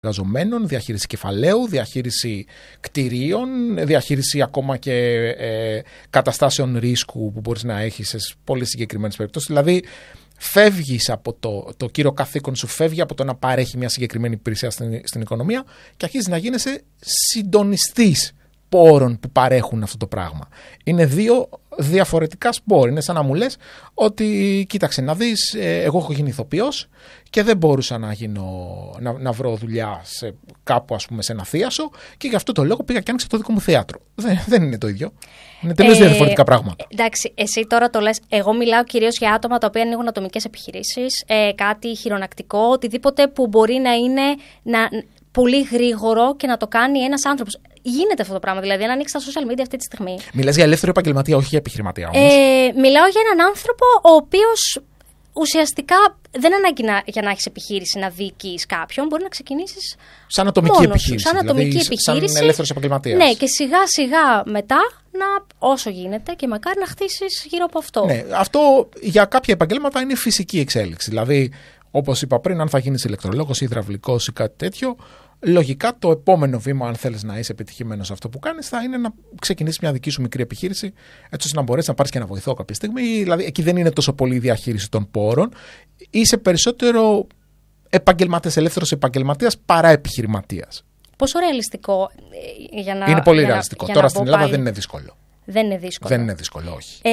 εργαζομένων, διαχείριση κεφαλαίου, διαχείριση κτηρίων, διαχείριση ακόμα και καταστάσεων ρίσκου που μπορείς να έχεις σε πολύ συγκεκριμένες περιπτώσεις. Δηλαδή, φεύγεις από το κύριο καθήκον σου, φεύγει από το να παρέχει μια συγκεκριμένη υπηρεσία στην οικονομία και αρχίζεις να γίνεσαι συντονιστής πόρων που παρέχουν αυτό το πράγμα. Είναι δύο διαφορετικά σπορ. Είναι σαν να μου λες ότι κοίταξε να δεις, εγώ έχω γίνει ηθοποιός και δεν μπορούσα να βρω δουλειά κάπου, ας πούμε, σε ένα θίασο και γι' αυτό το λόγο πήγα και άνοιξα το δικό μου θέατρο. Δεν είναι το ίδιο. Είναι τελείως διαφορετικά πράγματα. Εντάξει, εσύ τώρα το λες. Εγώ μιλάω κυρίως για άτομα τα οποία ανοίγουν ατομικές επιχειρήσεις, κάτι χειρονακτικό, οτιδήποτε που μπορεί να είναι πολύ γρήγορο και να το κάνει ένας άνθρωπος. Γίνεται αυτό το πράγμα, δηλαδή, αν ανοίξει τα social media αυτή τη στιγμή. Μιλάς για ελεύθερο επαγγελματία, όχι για επιχειρηματία όμως. Μιλάω για έναν άνθρωπο ο οποίος ουσιαστικά δεν ανάγκη για να έχεις επιχείρηση να διοικείς κάποιον, μπορεί να ξεκινήσεις σαν ατομική επιχείρηση. Σαν ατομική επιχείρηση. Σαν ελεύθερος επαγγελματίας. Ναι, και σιγά σιγά μετά, όσο γίνεται και μακάρι να χτίσεις γύρω από αυτό. Ναι, αυτό για κάποια επαγγέλματα είναι φυσική εξέλιξη. Δηλαδή, όπως είπα πριν, αν θα γίνεις ηλεκτρολόγος ή υδραυλικός ή κάτι τέτοιο, λογικά το επόμενο βήμα, αν θέλεις να είσαι επιτυχημένος σε αυτό που κάνεις, θα είναι να ξεκινήσεις μια δική σου μικρή επιχείρηση, έτσι ώστε να μπορέσεις να πάρεις και ένα βοηθό κάποια στιγμή. Δηλαδή, εκεί δεν είναι τόσο πολύ η διαχείριση των πόρων. Είσαι περισσότερο ελεύθερος επαγγελματίας παρά επιχειρηματίας. Πόσο ρεαλιστικό είναι πολύ ρεαλιστικό. Τώρα στην Ελλάδα δεν είναι δύσκολο. Δεν είναι δύσκολο. Δεν είναι δύσκολο, όχι.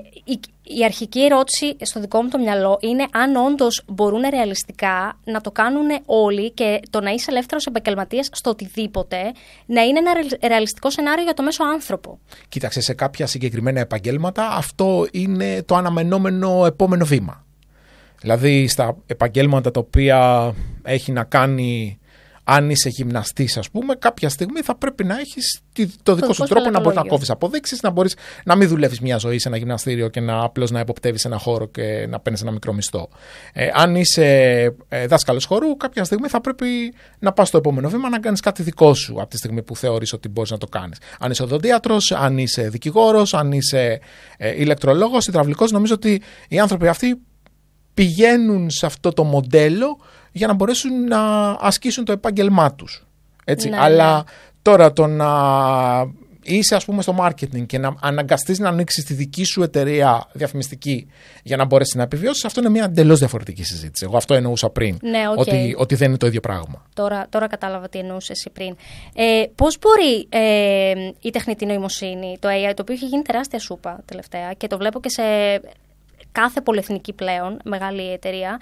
Η αρχική ερώτηση στο δικό μου το μυαλό είναι αν όντως μπορούν ρεαλιστικά να το κάνουν όλοι και το να είσαι ελεύθερος επαγγελματίας στο οτιδήποτε να είναι ένα ρεαλιστικό σενάριο για το μέσο άνθρωπο. Κοίταξε, σε κάποια συγκεκριμένα επαγγέλματα αυτό είναι το αναμενόμενο επόμενο βήμα. Δηλαδή στα επαγγέλματα τα οποία έχει να κάνει. Αν είσαι γυμναστής, ας πούμε, κάποια στιγμή θα πρέπει να έχεις το δικό σου τρόπο να μπορείς να κόβεις αποδείξεις, να μπορείς να μην δουλεύεις μια ζωή σε ένα γυμναστήριο και να απλώς να εποπτεύεις ένα χώρο και να παίρνεις ένα μικρό μισθό. Αν είσαι δάσκαλος χορού, κάποια στιγμή θα πρέπει να πας στο επόμενο βήμα να κάνεις κάτι δικό σου από τη στιγμή που θεωρείς ότι μπορείς να το κάνεις. Αν είσαι οδοντίατρος, αν είσαι δικηγόρος, αν είσαι ηλεκτρολόγος, υδραυλικός, νομίζω ότι οι άνθρωποι αυτοί πηγαίνουν σε αυτό το μοντέλο για να μπορέσουν να ασκήσουν το επάγγελμά τους. Έτσι. Ναι, αλλά ναι. Τώρα το να είσαι, ας πούμε, στο marketing και να αναγκαστείς να ανοίξεις τη δική σου εταιρεία διαφημιστική για να μπορέσεις να επιβιώσεις, αυτό είναι μια εντελώς διαφορετική συζήτηση. Εγώ αυτό εννοούσα πριν, ναι, okay. ότι δεν είναι το ίδιο πράγμα. Τώρα κατάλαβα τι εννοούσες εσύ πριν. Πώς μπορεί η τεχνητή νοημοσύνη, το AI, το οποίο έχει γίνει τεράστια σούπα τελευταία και το βλέπω και σε κάθε πολυεθνική πλέον, μεγάλη εταιρεία,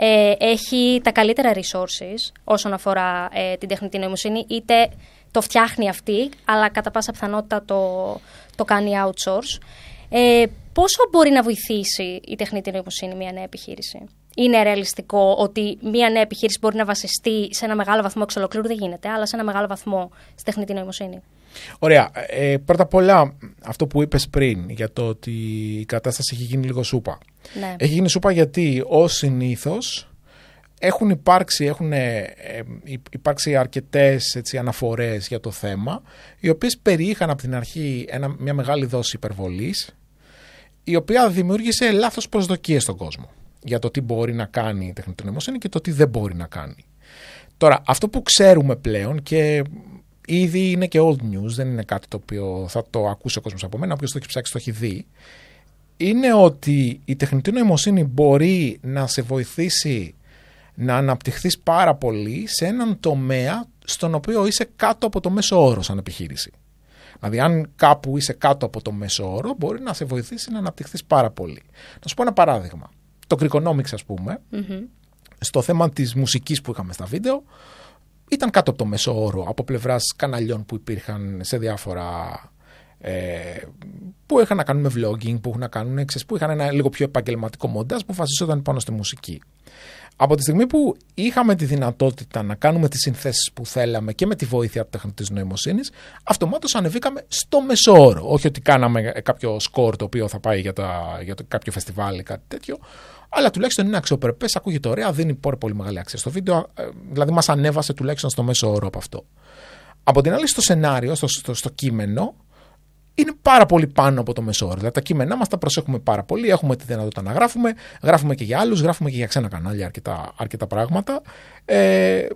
έχει τα καλύτερα resources όσον αφορά την τεχνητή νοημοσύνη, είτε το φτιάχνει αυτή, αλλά κατά πάσα πιθανότητα το κάνει outsource. Πόσο μπορεί να βοηθήσει η τεχνητή νοημοσύνη μια νέα επιχείρηση? Είναι ρεαλιστικό ότι μια νέα επιχείρηση μπορεί να βασιστεί σε ένα μεγάλο βαθμό, εξ ολοκλήρου δεν γίνεται, αλλά σε ένα μεγάλο βαθμό στη τεχνητή νοημοσύνη? Ωραία. Πρώτα απ' όλα, αυτό που είπες πριν για το ότι η κατάσταση έχει γίνει λίγο σούπα. Ναι. Έχει γίνει σούπα γιατί ως συνήθως έχουν υπάρξει αρκετές αναφορές για το θέμα, οι οποίες περιείχαν από την αρχή μια μεγάλη δόση υπερβολής, η οποία δημιούργησε λάθος προσδοκίες στον κόσμο για το τι μπορεί να κάνει η τεχνητή νοημοσύνη και το τι δεν μπορεί να κάνει. Τώρα, αυτό που ξέρουμε πλέον και ήδη είναι και old news, δεν είναι κάτι το οποίο θα το ακούσει ο κόσμος από μένα, όποιος το έχει ψάξει το έχει δει, είναι ότι η τεχνητή νοημοσύνη μπορεί να σε βοηθήσει να αναπτυχθείς πάρα πολύ σε έναν τομέα στον οποίο είσαι κάτω από το μέσο όρο σαν επιχείρηση. Δηλαδή, αν κάπου είσαι κάτω από το μέσο όρο, μπορεί να σε βοηθήσει να αναπτυχθείς πάρα πολύ. Να σου πω ένα παράδειγμα. Το Greekonomics, ας πούμε, στο θέμα της μουσικής που είχαμε στα βίντεο, ήταν κάτω από το μέσο όρο από πλευράς καναλιών που υπήρχαν σε διάφορα. Που είχαν να κάνουν με vlogging, που είχαν ένα λίγο πιο επαγγελματικό μοντάζ που βασιζόταν πάνω στη μουσική. Από τη στιγμή που είχαμε τη δυνατότητα να κάνουμε τις συνθέσεις που θέλαμε και με τη βοήθεια της τεχνητής νοημοσύνης, αυτομάτως ανεβήκαμε στο μεσόωρο. Όχι ότι κάναμε κάποιο σκορ το οποίο θα πάει για κάποιο φεστιβάλ ή κάτι τέτοιο, αλλά τουλάχιστον είναι αξιοπρεπές, ακούγεται ωραία, δίνει πολύ μεγάλη αξία στο βίντεο, δηλαδή μας ανέβασε τουλάχιστον στο μέσο όρο από αυτό. Από την άλλη, στο σενάριο, στο κείμενο, είναι πάρα πολύ πάνω από το μεσόωρο. Δηλαδή τα κείμενά μας τα προσέχουμε πάρα πολύ, έχουμε τη δυνατότητα να γράφουμε και για άλλους, γράφουμε και για ξένα κανάλια αρκετά πράγματα.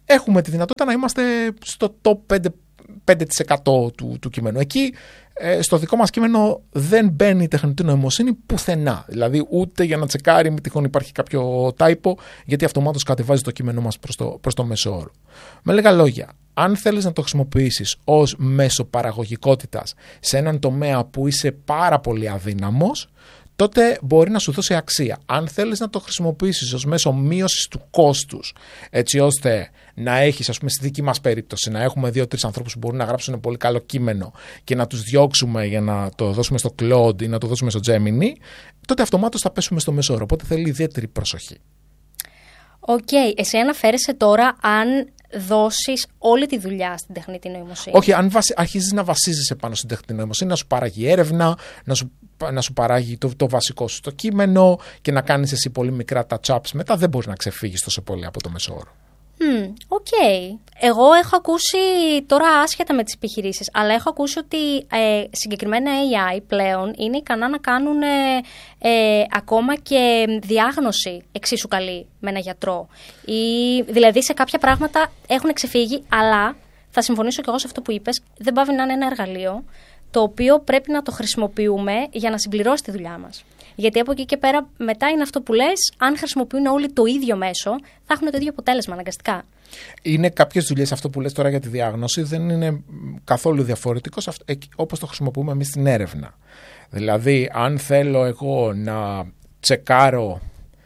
έχουμε τη δυνατότητα να είμαστε στο top 5% του κειμένου. Εκεί στο δικό μας κείμενο δεν μπαίνει η τεχνητή νοημοσύνη πουθενά. Δηλαδή ούτε για να τσεκάρει μη τυχόν υπάρχει κάποιο τάιπο, γιατί αυτομάτως κατεβάζει το κείμενό μας προς το μέσο όρο. Με λίγα λόγια, αν θέλεις να το χρησιμοποιήσεις ως μέσο παραγωγικότητας σε έναν τομέα που είσαι πάρα πολύ αδύναμος, τότε μπορεί να σου δώσει αξία. Αν θέλεις να το χρησιμοποιήσεις ως μέσο μείωσης του κόστους, έτσι ώστε να έχεις, ας πούμε, στη δική μας περίπτωση, να έχουμε 2-3 ανθρώπους που μπορούν να γράψουν ένα πολύ καλό κείμενο και να τους διώξουμε για να το δώσουμε στο Claude ή να το δώσουμε στο Gemini, τότε αυτομάτως θα πέσουμε στο μέσο όρο. Οπότε θέλει ιδιαίτερη προσοχή. Οκ. Εσύ αναφέρεσαι τώρα αν δώσεις όλη τη δουλειά στην τεχνητή νοημοσύνη. Όχι, αν αρχίζεις να βασίζεσαι πάνω στην τεχνητή νοημοσύνη, να σου παράγει έρευνα, να σου παράγει το βασικό σου το κείμενο και να κάνεις εσύ πολύ μικρά touch-ups μετά, δεν μπορείς να ξεφύγεις τόσο πολύ από το μέσο όρο. Οκ. Εγώ έχω ακούσει, τώρα άσχετα με τις επιχειρήσεις, αλλά έχω ακούσει ότι συγκεκριμένα AI πλέον είναι ικανά να κάνουν ακόμα και διάγνωση εξίσου καλή με ένα γιατρό. Δηλαδή σε κάποια πράγματα έχουν ξεφύγει, αλλά θα συμφωνήσω και εγώ σε αυτό που είπες, δεν πάβει να είναι ένα εργαλείο το οποίο πρέπει να το χρησιμοποιούμε για να συμπληρώσει τη δουλειά μας. Γιατί από εκεί και πέρα μετά είναι αυτό που λες, αν χρησιμοποιούν όλοι το ίδιο μέσο, θα έχουν το ίδιο αποτέλεσμα αναγκαστικά. Είναι κάποιες δουλειές, αυτό που λες τώρα για τη διάγνωση, δεν είναι καθόλου διαφορετικό όπως το χρησιμοποιούμε εμείς στην έρευνα. Δηλαδή, αν θέλω εγώ να τσεκάρω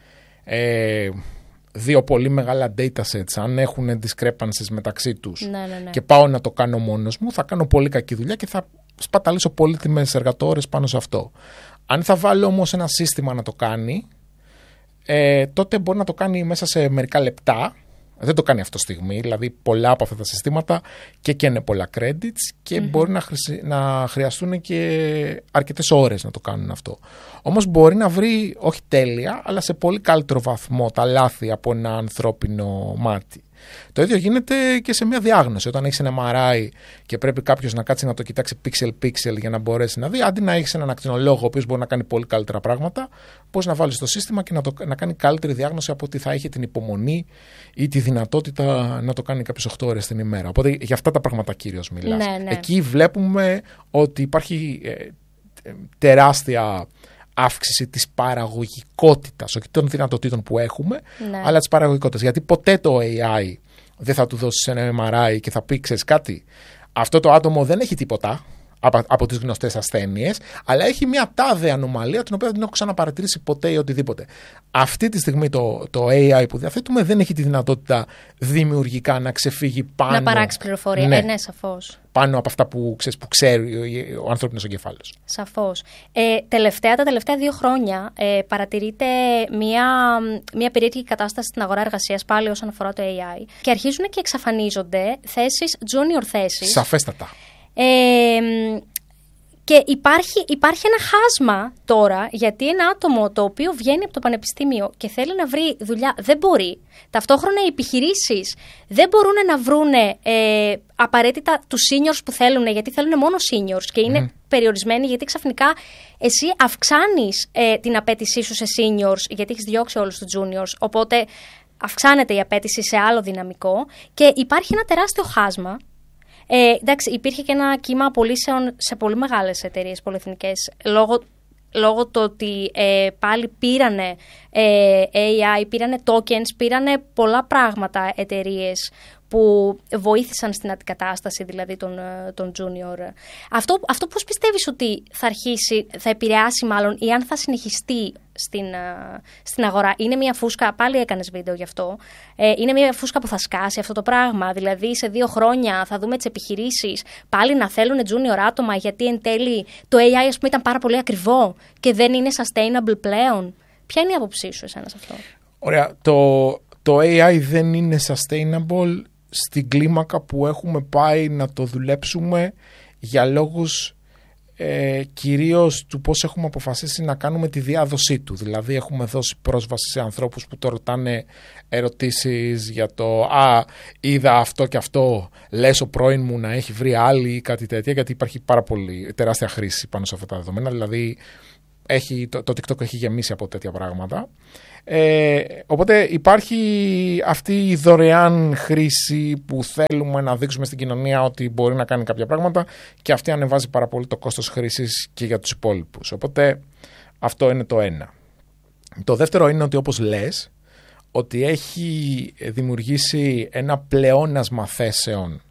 δύο πολύ μεγάλα datasets, αν έχουν discrepancies μεταξύ τους, ναι. και πάω να το κάνω μόνος μου, θα κάνω πολύ κακή δουλειά και θα σπαταλήσω πολύτιμες εργατόρες πάνω σε αυτό. Αν θα βάλω όμως ένα σύστημα να το κάνει, τότε μπορεί να το κάνει μέσα σε μερικά λεπτά. Δεν το κάνει αυτό στιγμή, δηλαδή πολλά από αυτά τα συστήματα και καίνε πολλά credits και μπορεί να χρειαστούν και αρκετές ώρες να το κάνουν αυτό. Όμως μπορεί να βρει, όχι τέλεια, αλλά σε πολύ καλύτερο βαθμό τα λάθη από ένα ανθρώπινο μάτι. Το ίδιο γίνεται και σε μια διάγνωση. Όταν έχεις ένα MRI και πρέπει κάποιος να κάτσει να το κοιτάξει pixel για να μπορέσει να δει, αντί να έχεις έναν ακτινολόγο ο οποίος μπορεί να κάνει πολύ καλύτερα πράγματα, πώς να βάλεις το σύστημα και να κάνει καλύτερη διάγνωση από ότι θα έχει την υπομονή ή τη δυνατότητα να το κάνει κάποιες 8 ώρες την ημέρα. Οπότε για αυτά τα πράγματα κύριος μιλάς. Ναι. Εκεί βλέπουμε ότι υπάρχει τεράστια αύξηση της παραγωγικότητας, όχι των δυνατοτήτων που έχουμε, αλλά της παραγωγικότητας. Γιατί ποτέ το AI δεν θα του δώσεις ένα MRI και θα πει, ξέρεις κάτι, αυτό το άτομο δεν έχει τίποτα από τις γνωστές ασθένειες, αλλά έχει μια τάδε ανομαλία την οποία δεν έχω ξαναπαρατηρήσει ποτέ ή οτιδήποτε. Αυτή τη στιγμή το AI που διαθέτουμε δεν έχει τη δυνατότητα δημιουργικά να ξεφύγει πάνω. Να παράξει πληροφορία. Ναι, σαφώς. Πάνω από αυτά που ξέρει ο ανθρώπινος εγκεφάλος. Σαφώς. Τα τελευταία 2 χρόνια παρατηρείται μια περίεργη κατάσταση στην αγορά εργασίας πάλι όσον αφορά το AI και αρχίζουν και εξαφανίζονται θέσεις, junior θέσεις. Σαφέστατα. Και υπάρχει ένα χάσμα τώρα, γιατί ένα άτομο το οποίο βγαίνει από το πανεπιστήμιο και θέλει να βρει δουλειά δεν μπορεί. Ταυτόχρονα οι επιχειρήσεις δεν μπορούν να βρούνε απαραίτητα τους seniors που θέλουν, γιατί θέλουν μόνο seniors και είναι περιορισμένοι, γιατί ξαφνικά εσύ αυξάνεις την απέτησή σου σε seniors, γιατί έχεις διώξει όλους τους juniors, οπότε αυξάνεται η απέτηση σε άλλο δυναμικό και υπάρχει ένα τεράστιο χάσμα. Εντάξει, υπήρχε και ένα κύμα απολύσεων σε πολύ μεγάλες εταιρείες πολυεθνικές λόγω του ότι πάλι πήρανε AI, πήρανε tokens, πήρανε πολλά πράγματα εταιρείες που βοήθησαν στην αντικατάσταση δηλαδή των junior. Αυτό πώς πιστεύεις ότι θα επηρεάσει μάλλον ή αν θα συνεχιστεί στην αγορά? Είναι μια φούσκα, πάλι έκανες βίντεο γι' αυτό, είναι μια φούσκα που θα σκάσει αυτό το πράγμα? Δηλαδή σε 2 χρόνια θα δούμε τις επιχειρήσεις πάλι να θέλουν junior άτομα, γιατί εν τέλει το AI ας πούμε ήταν πάρα πολύ ακριβό και δεν είναι sustainable πλέον. Ποια είναι η άποψή σου εσένα σε αυτό? Ωραία, το AI δεν είναι sustainable στην κλίμακα που έχουμε πάει να το δουλέψουμε για λόγους κυρίως του πώς έχουμε αποφασίσει να κάνουμε τη διάδοσή του. Δηλαδή έχουμε δώσει πρόσβαση σε ανθρώπους που το ρωτάνε ερωτήσεις για το είδα αυτό και αυτό, λες ο πρώην μου να έχει βρει άλλη ή κάτι τέτοια, γιατί υπάρχει πάρα πολύ τεράστια χρήση πάνω σε αυτά τα δεδομένα. Δηλαδή το TikTok έχει γεμίσει από τέτοια πράγματα. Οπότε υπάρχει αυτή η δωρεάν χρήση που θέλουμε να δείξουμε στην κοινωνία ότι μπορεί να κάνει κάποια πράγματα, και αυτή ανεβάζει πάρα πολύ το κόστος χρήσης και για τους υπόλοιπους. Οπότε αυτό είναι το ένα. Το δεύτερο είναι ότι, όπως λες, ότι έχει δημιουργήσει ένα πλεόνασμα θέσεων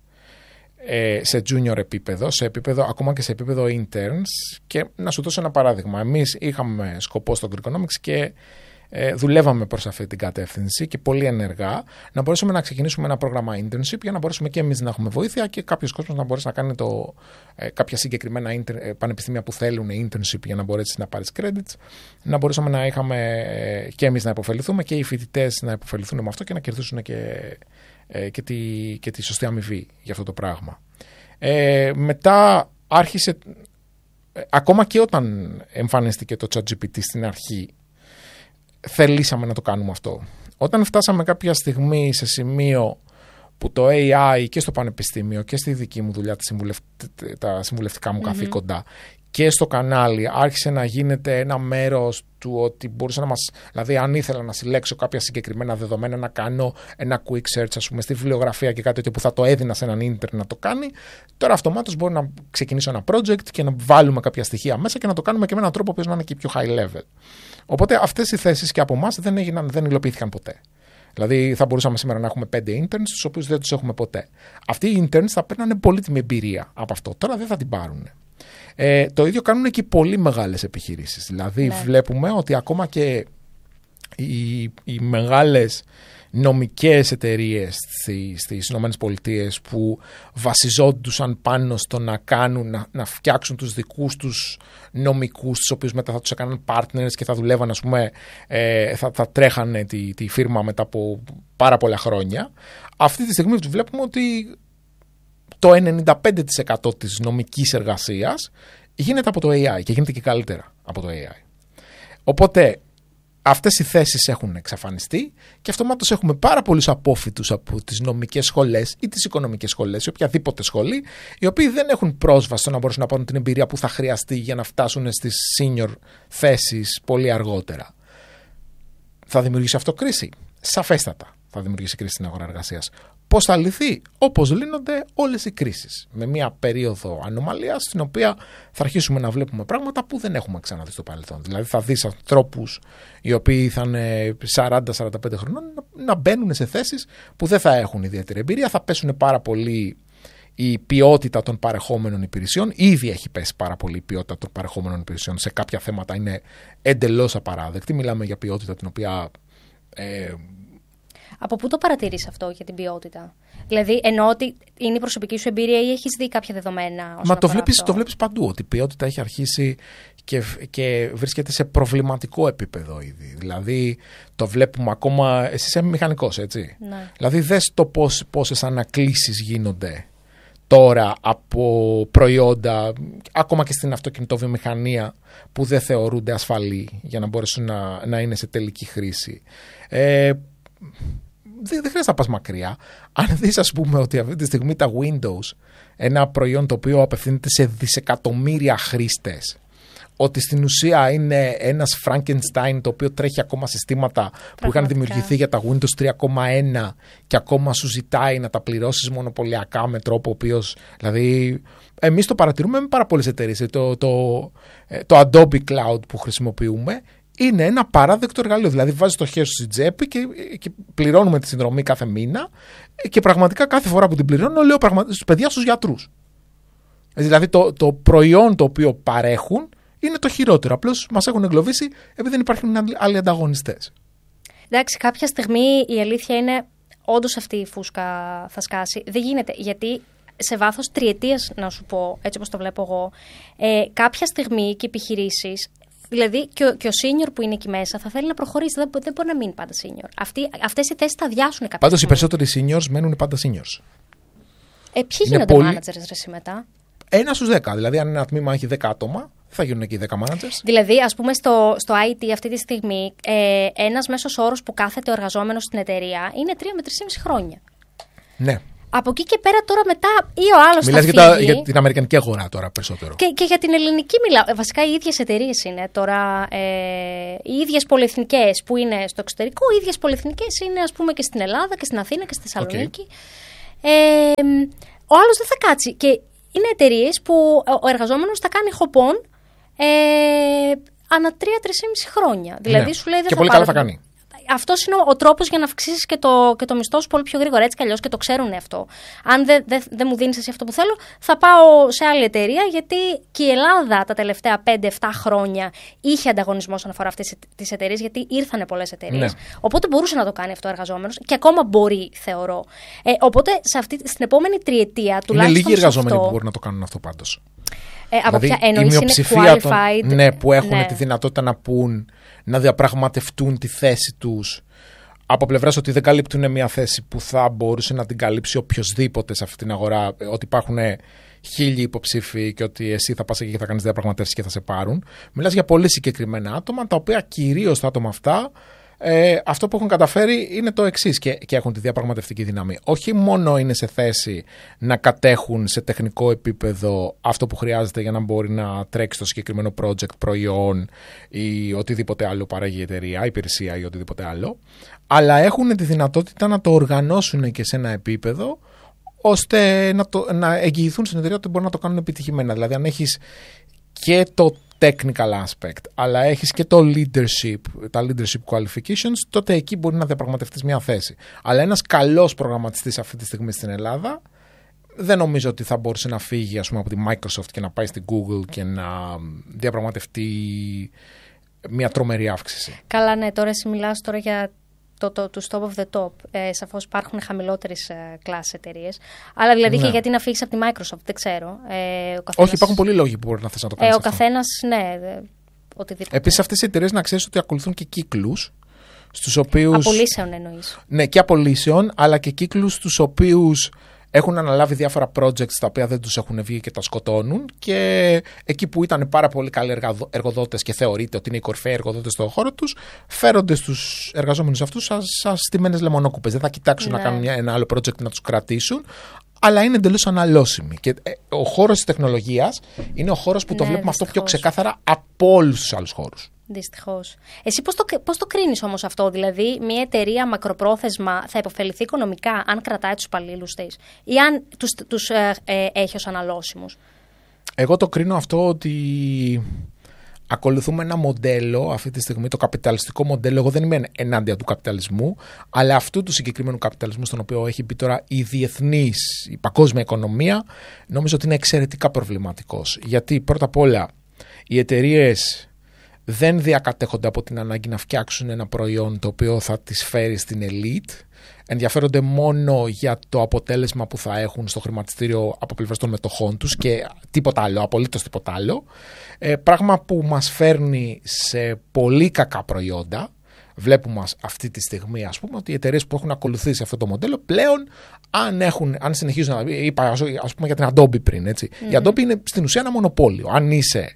σε junior επίπεδο, ακόμα και σε επίπεδο interns. Και να σου δώσω ένα παράδειγμα. Εμείς είχαμε σκοπό στο Greekonomics και δουλεύαμε προς αυτή την κατεύθυνση και πολύ ενεργά να μπορέσουμε να ξεκινήσουμε ένα πρόγραμμα internship, για να μπορέσουμε και εμείς να έχουμε βοήθεια και κάποιος κόσμος να μπορέσει να κάνει κάποια συγκεκριμένα πανεπιστήμια που θέλουν internship για να μπορέσει να πάρεις credits, να μπορέσουμε να είχαμε και εμείς να υποφεληθούμε και οι φοιτητές να υποφεληθούν με αυτό και να κερδίσουν και τη σωστή αμοιβή για αυτό το πράγμα. Μετά άρχισε, ακόμα και όταν εμφανίστηκε το ChatGPT στην αρχή, θελήσαμε να το κάνουμε αυτό. Όταν φτάσαμε κάποια στιγμή σε σημείο που το AI και στο πανεπιστήμιο και στη δική μου δουλειά, τα συμβουλευτικά μου καθήκοντα και στο κανάλι, άρχισε να γίνεται ένα μέρος του ότι μπορούσε να μας... Δηλαδή, αν ήθελα να συλλέξω κάποια συγκεκριμένα δεδομένα, να κάνω ένα quick search, ας πούμε, στη βιβλιογραφία και κάτι τέτοιο που θα το έδινα σε έναν ίντερνετ να το κάνει, τώρα αυτομάτως μπορώ να ξεκινήσω ένα project και να βάλουμε κάποια στοιχεία μέσα και να το κάνουμε και με έναν τρόπο που να είναι και πιο high level. Οπότε αυτές οι θέσεις και από εμάς δεν υλοποιήθηκαν ποτέ. Δηλαδή, θα μπορούσαμε σήμερα να έχουμε 5 interns, τους οποίους δεν τους έχουμε ποτέ. Αυτοί οι interns θα παίρνανε πολύτιμη εμπειρία από αυτό. Τώρα δεν θα την πάρουν. Το ίδιο κάνουν και οι πολύ μεγάλες επιχειρήσεις. Δηλαδή, βλέπουμε ότι ακόμα και οι μεγάλες νομικές εταιρείες στις ΗΠΑ που βασιζόντουσαν πάνω στο να φτιάξουν τους δικούς τους νομικούς, τους οποίους μετά θα τους έκαναν partners και θα δουλεύαν, ας πούμε, θα τρέχανε τη φίρμα μετά από πάρα πολλά χρόνια. Αυτή τη στιγμή βλέπουμε ότι το 95% της νομικής εργασίας γίνεται από το AI και γίνεται και καλύτερα από το AI. Οπότε αυτές οι θέσεις έχουν εξαφανιστεί και αυτομάτως έχουμε πάρα πολλούς απόφοιτους από τις νομικές σχολές ή τις οικονομικές σχολές ή οποιαδήποτε σχολή, οι οποίοι δεν έχουν πρόσβαση στο να μπορέσουν να πάρουν την εμπειρία που θα χρειαστεί για να φτάσουν στις senior θέσεις πολύ αργότερα. Θα δημιουργήσει αυτό κρίση? Σαφέστατα θα δημιουργήσει κρίση στην αγορά εργασίας. Πώς θα λυθεί? Όπως λύνονται όλες οι κρίσεις. Με μια περίοδο ανομαλίας στην οποία θα αρχίσουμε να βλέπουμε πράγματα που δεν έχουμε ξαναδεί στο παρελθόν. Δηλαδή θα δεις ανθρώπους οι οποίοι θα είναι 40-45 χρονών να μπαίνουν σε θέσεις που δεν θα έχουν ιδιαίτερη εμπειρία, θα πέσουν πάρα πολύ η ποιότητα των παρεχόμενων υπηρεσιών. Ήδη έχει πέσει πάρα πολύ η ποιότητα των παρεχόμενων υπηρεσιών. Σε κάποια θέματα είναι εντελώς απαράδεκτη. Μιλάμε για ποιότητα την οποία... Από πού το παρατηρείς αυτό για την ποιότητα? Δηλαδή, εννοώ ότι είναι η προσωπική σου εμπειρία ή έχεις δει κάποια δεδομένα? Μα το βλέπεις παντού, ότι η ποιότητα έχει αρχίσει και βρίσκεται σε προβληματικό επίπεδο ήδη. Δηλαδή, το βλέπουμε ακόμα... Εσύ είσαι μηχανικός, έτσι? Ναι. Δηλαδή, δες το πόσες ανακλήσεις γίνονται τώρα από προϊόντα, ακόμα και στην αυτοκινητοβιομηχανία, που δεν θεωρούνται ασφαλή για να μπορέσουν να είναι σε τελική χρήση. Δεν χρειάζεται να πας μακριά. Αν δεις, ας πούμε, ότι αυτή τη στιγμή τα Windows, ένα προϊόν το οποίο απευθύνεται σε δισεκατομμύρια χρήστες, ότι στην ουσία είναι ένας Frankenstein το οποίο τρέχει ακόμα συστήματα που είχαν δημιουργηθεί για τα Windows 3.1 και ακόμα σου ζητάει να τα πληρώσεις μονοπωλιακά με τρόπο ο οποίος, δηλαδή, εμείς το παρατηρούμε με πάρα πολλές εταιρείες. Το Adobe Cloud που χρησιμοποιούμε είναι ένα παράδεκτο εργαλείο. Δηλαδή, βάζεις το χέρι σου στην τσέπη και πληρώνουμε τη συνδρομή κάθε μήνα και πραγματικά κάθε φορά που την πληρώνω λέω στους παιδιά, στους γιατρούς. Δηλαδή, το προϊόν το οποίο παρέχουν είναι το χειρότερο. Απλώς μας έχουν εγκλωβίσει επειδή δεν υπάρχουν άλλοι ανταγωνιστές. Εντάξει, κάποια στιγμή η αλήθεια είναι όντως αυτή η φούσκα θα σκάσει. Δεν γίνεται, γιατί σε βάθος τριετίας, να σου πω, έτσι όπως το βλέπω εγώ, κάποια στιγμή και επιχειρήσεις, δηλαδή και ο senior που είναι εκεί μέσα θα θέλει να προχωρήσει. Δεν μπορεί να μείνει πάντα senior. Αυτές οι θέσεις θα αδειάσουν κάποια Πάντως στιγμή. οι περισσότεροι seniors μένουν πάντα seniors. Ποιοι γίνονται managers ρε μετά? 1 στους 10. Δηλαδή, αν ένα τμήμα έχει 10 άτομα, θα γίνουν εκεί 10 managers. Δηλαδή, ας πούμε, στο IT αυτή τη στιγμή, ένας μέσος όρος που κάθεται ο εργαζόμενος στην εταιρεία είναι 3 με 3,5 χρόνια. Ναι. Από εκεί και πέρα τώρα μετά ή ο άλλος Μιλάς θα φύγει. για την αμερικανική αγορά τώρα περισσότερο. Και για την ελληνική μιλάω. Βασικά οι ίδιες εταιρείες είναι τώρα. Οι ίδιες πολυεθνικές που είναι στο εξωτερικό, οι ίδιες πολυεθνικές είναι ας πούμε και στην Ελλάδα και στην Αθήνα και στη Θεσσαλονίκη. Ο άλλος δεν θα κάτσει. Και είναι εταιρείες που ο εργαζόμενος θα κάνει χοπών ανά 3-3,5 χρόνια. Δηλαδή σου λέει δεν και θα πολύ καλά θα κάνει. Αυτός είναι ο τρόπος για να αυξήσεις και το μισθό σου πολύ πιο γρήγορα. Έτσι κι αλλιώς και το ξέρουν αυτό. Αν δεν μου δίνεις εσύ αυτό που θέλω, θα πάω σε άλλη εταιρεία, γιατί και η Ελλάδα τα τελευταία 5-7 χρόνια είχε ανταγωνισμό όσον αφορά αυτές τις εταιρείες, γιατί ήρθανε πολλές εταιρείες. Ναι. Οπότε μπορούσε να το κάνει αυτό ο εργαζόμενος και ακόμα μπορεί, θεωρώ. Οπότε στην επόμενη τριετία τουλάχιστον. Είναι λίγοι εργαζόμενοι που μπορούν να το κάνουν αυτό πάντως. Από δηλαδή, ποια έννοια είναι qualified. Που έχουν τη δυνατότητα να πούν, να διαπραγματευτούν τη θέση τους από πλευράς ότι δεν καλύπτουν μια θέση που θα μπορούσε να την καλύψει οποιοσδήποτε σε αυτή την αγορά, ότι υπάρχουν 1000 υποψήφοι και ότι εσύ θα πας εκεί και θα κάνεις διαπραγματεύσεις και θα σε πάρουν. Μιλάς για πολύ συγκεκριμένα άτομα, τα οποία κυρίως τα άτομα αυτά αυτό που έχουν καταφέρει είναι το εξής και έχουν τη διαπραγματευτική δύναμη. Όχι μόνο είναι σε θέση να κατέχουν σε τεχνικό επίπεδο αυτό που χρειάζεται για να μπορεί να τρέξει το συγκεκριμένο project, προϊόν ή οτιδήποτε άλλο παράγει η εταιρεία, υπηρεσία ή οτιδήποτε άλλο, αλλά έχουν τη δυνατότητα να το οργανώσουν και σε ένα επίπεδο ώστε να εγγυηθούν στην εταιρεία ότι μπορούν να το κάνουν επιτυχημένα. Δηλαδή αν έχεις και το technical aspect, αλλά έχεις και το leadership, τα leadership qualifications, τότε εκεί μπορεί να διαπραγματευτείς μια θέση. Αλλά ένας καλός προγραμματιστής αυτή τη στιγμή στην Ελλάδα δεν νομίζω ότι θα μπορούσε να φύγει, ας πούμε, από τη Microsoft και να πάει στην Google και να διαπραγματευτεί μια τρομερή αύξηση. Καλά, ναι, τώρα εσύ μιλάς τώρα για του top of the top. Σαφώς υπάρχουν χαμηλότερες κλάσης εταιρείες. Αλλά δηλαδή και γιατί να φύγεις από τη Microsoft, δεν ξέρω. Όχι, υπάρχουν πολλοί λόγοι που μπορεί να θες να το κάνεις. Ο καθένας, ναι, οτιδήποτε. Επίσης, αυτές οι εταιρείες να ξέρεις ότι ακολουθούν και κύκλους. Στους οποίους... Απολύσεων εννοείς. Ναι, και απολύσεων, αλλά και κύκλους στους οποίους έχουν αναλάβει διάφορα projects τα οποία δεν τους έχουν βγει και τα σκοτώνουν, και εκεί που ήταν πάρα πολύ καλοί εργοδότες και θεωρείται ότι είναι οι κορυφαίοι εργοδότες στον χώρο τους, φέρονται στους εργαζόμενους αυτούς σαν στημένες λεμονόκουπες. Δεν θα κοιτάξουν να κάνουν ένα άλλο project να τους κρατήσουν, αλλά είναι εντελώς αναλώσιμοι. Και ο χώρος της τεχνολογίας είναι ο χώρος που το βλέπουμε αυτό πιο ξεκάθαρα από όλους τους άλλους χώρους. Δυστυχώς. Εσύ πώς το κρίνεις όμως αυτό? Δηλαδή, μια εταιρεία μακροπρόθεσμα θα υποφεληθεί οικονομικά αν κρατάει τους υπαλλήλους της ή αν τους έχει ως αναλώσιμους? Εγώ το κρίνω αυτό ότι ακολουθούμε ένα μοντέλο αυτή τη στιγμή, το καπιταλιστικό μοντέλο. Εγώ δεν είμαι ενάντια του καπιταλισμού, αλλά αυτού του συγκεκριμένου καπιταλισμού, στον οποίο έχει μπει τώρα η παγκόσμια οικονομία, νομίζω ότι είναι εξαιρετικά προβληματικός. Γιατί πρώτα απ' όλα οι εταιρείες δεν διακατέχονται από την ανάγκη να φτιάξουν ένα προϊόν το οποίο θα τις φέρει στην ελίτ. Ενδιαφέρονται μόνο για το αποτέλεσμα που θα έχουν στο χρηματιστήριο από πλευράς των μετοχών τους και τίποτα άλλο, απολύτως τίποτα άλλο. Πράγμα που μας φέρνει σε πολύ κακά προϊόντα. Βλέπουμε αυτή τη στιγμή, ας πούμε, ότι οι εταιρείες που έχουν ακολουθήσει αυτό το μοντέλο πλέον, αν συνεχίζουν να. Είπα, ας πούμε, για την Adobe πριν. Έτσι. Η Adobe είναι στην ουσία ένα μονοπόλιο. Αν είσαι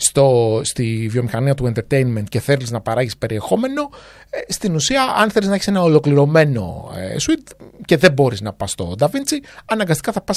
στη βιομηχανία του entertainment και θέλεις να παράγεις περιεχόμενο, στην ουσία, αν θέλεις να έχεις ένα ολοκληρωμένο suite και δεν μπορείς να πας στο DaVinci, αναγκαστικά θα πας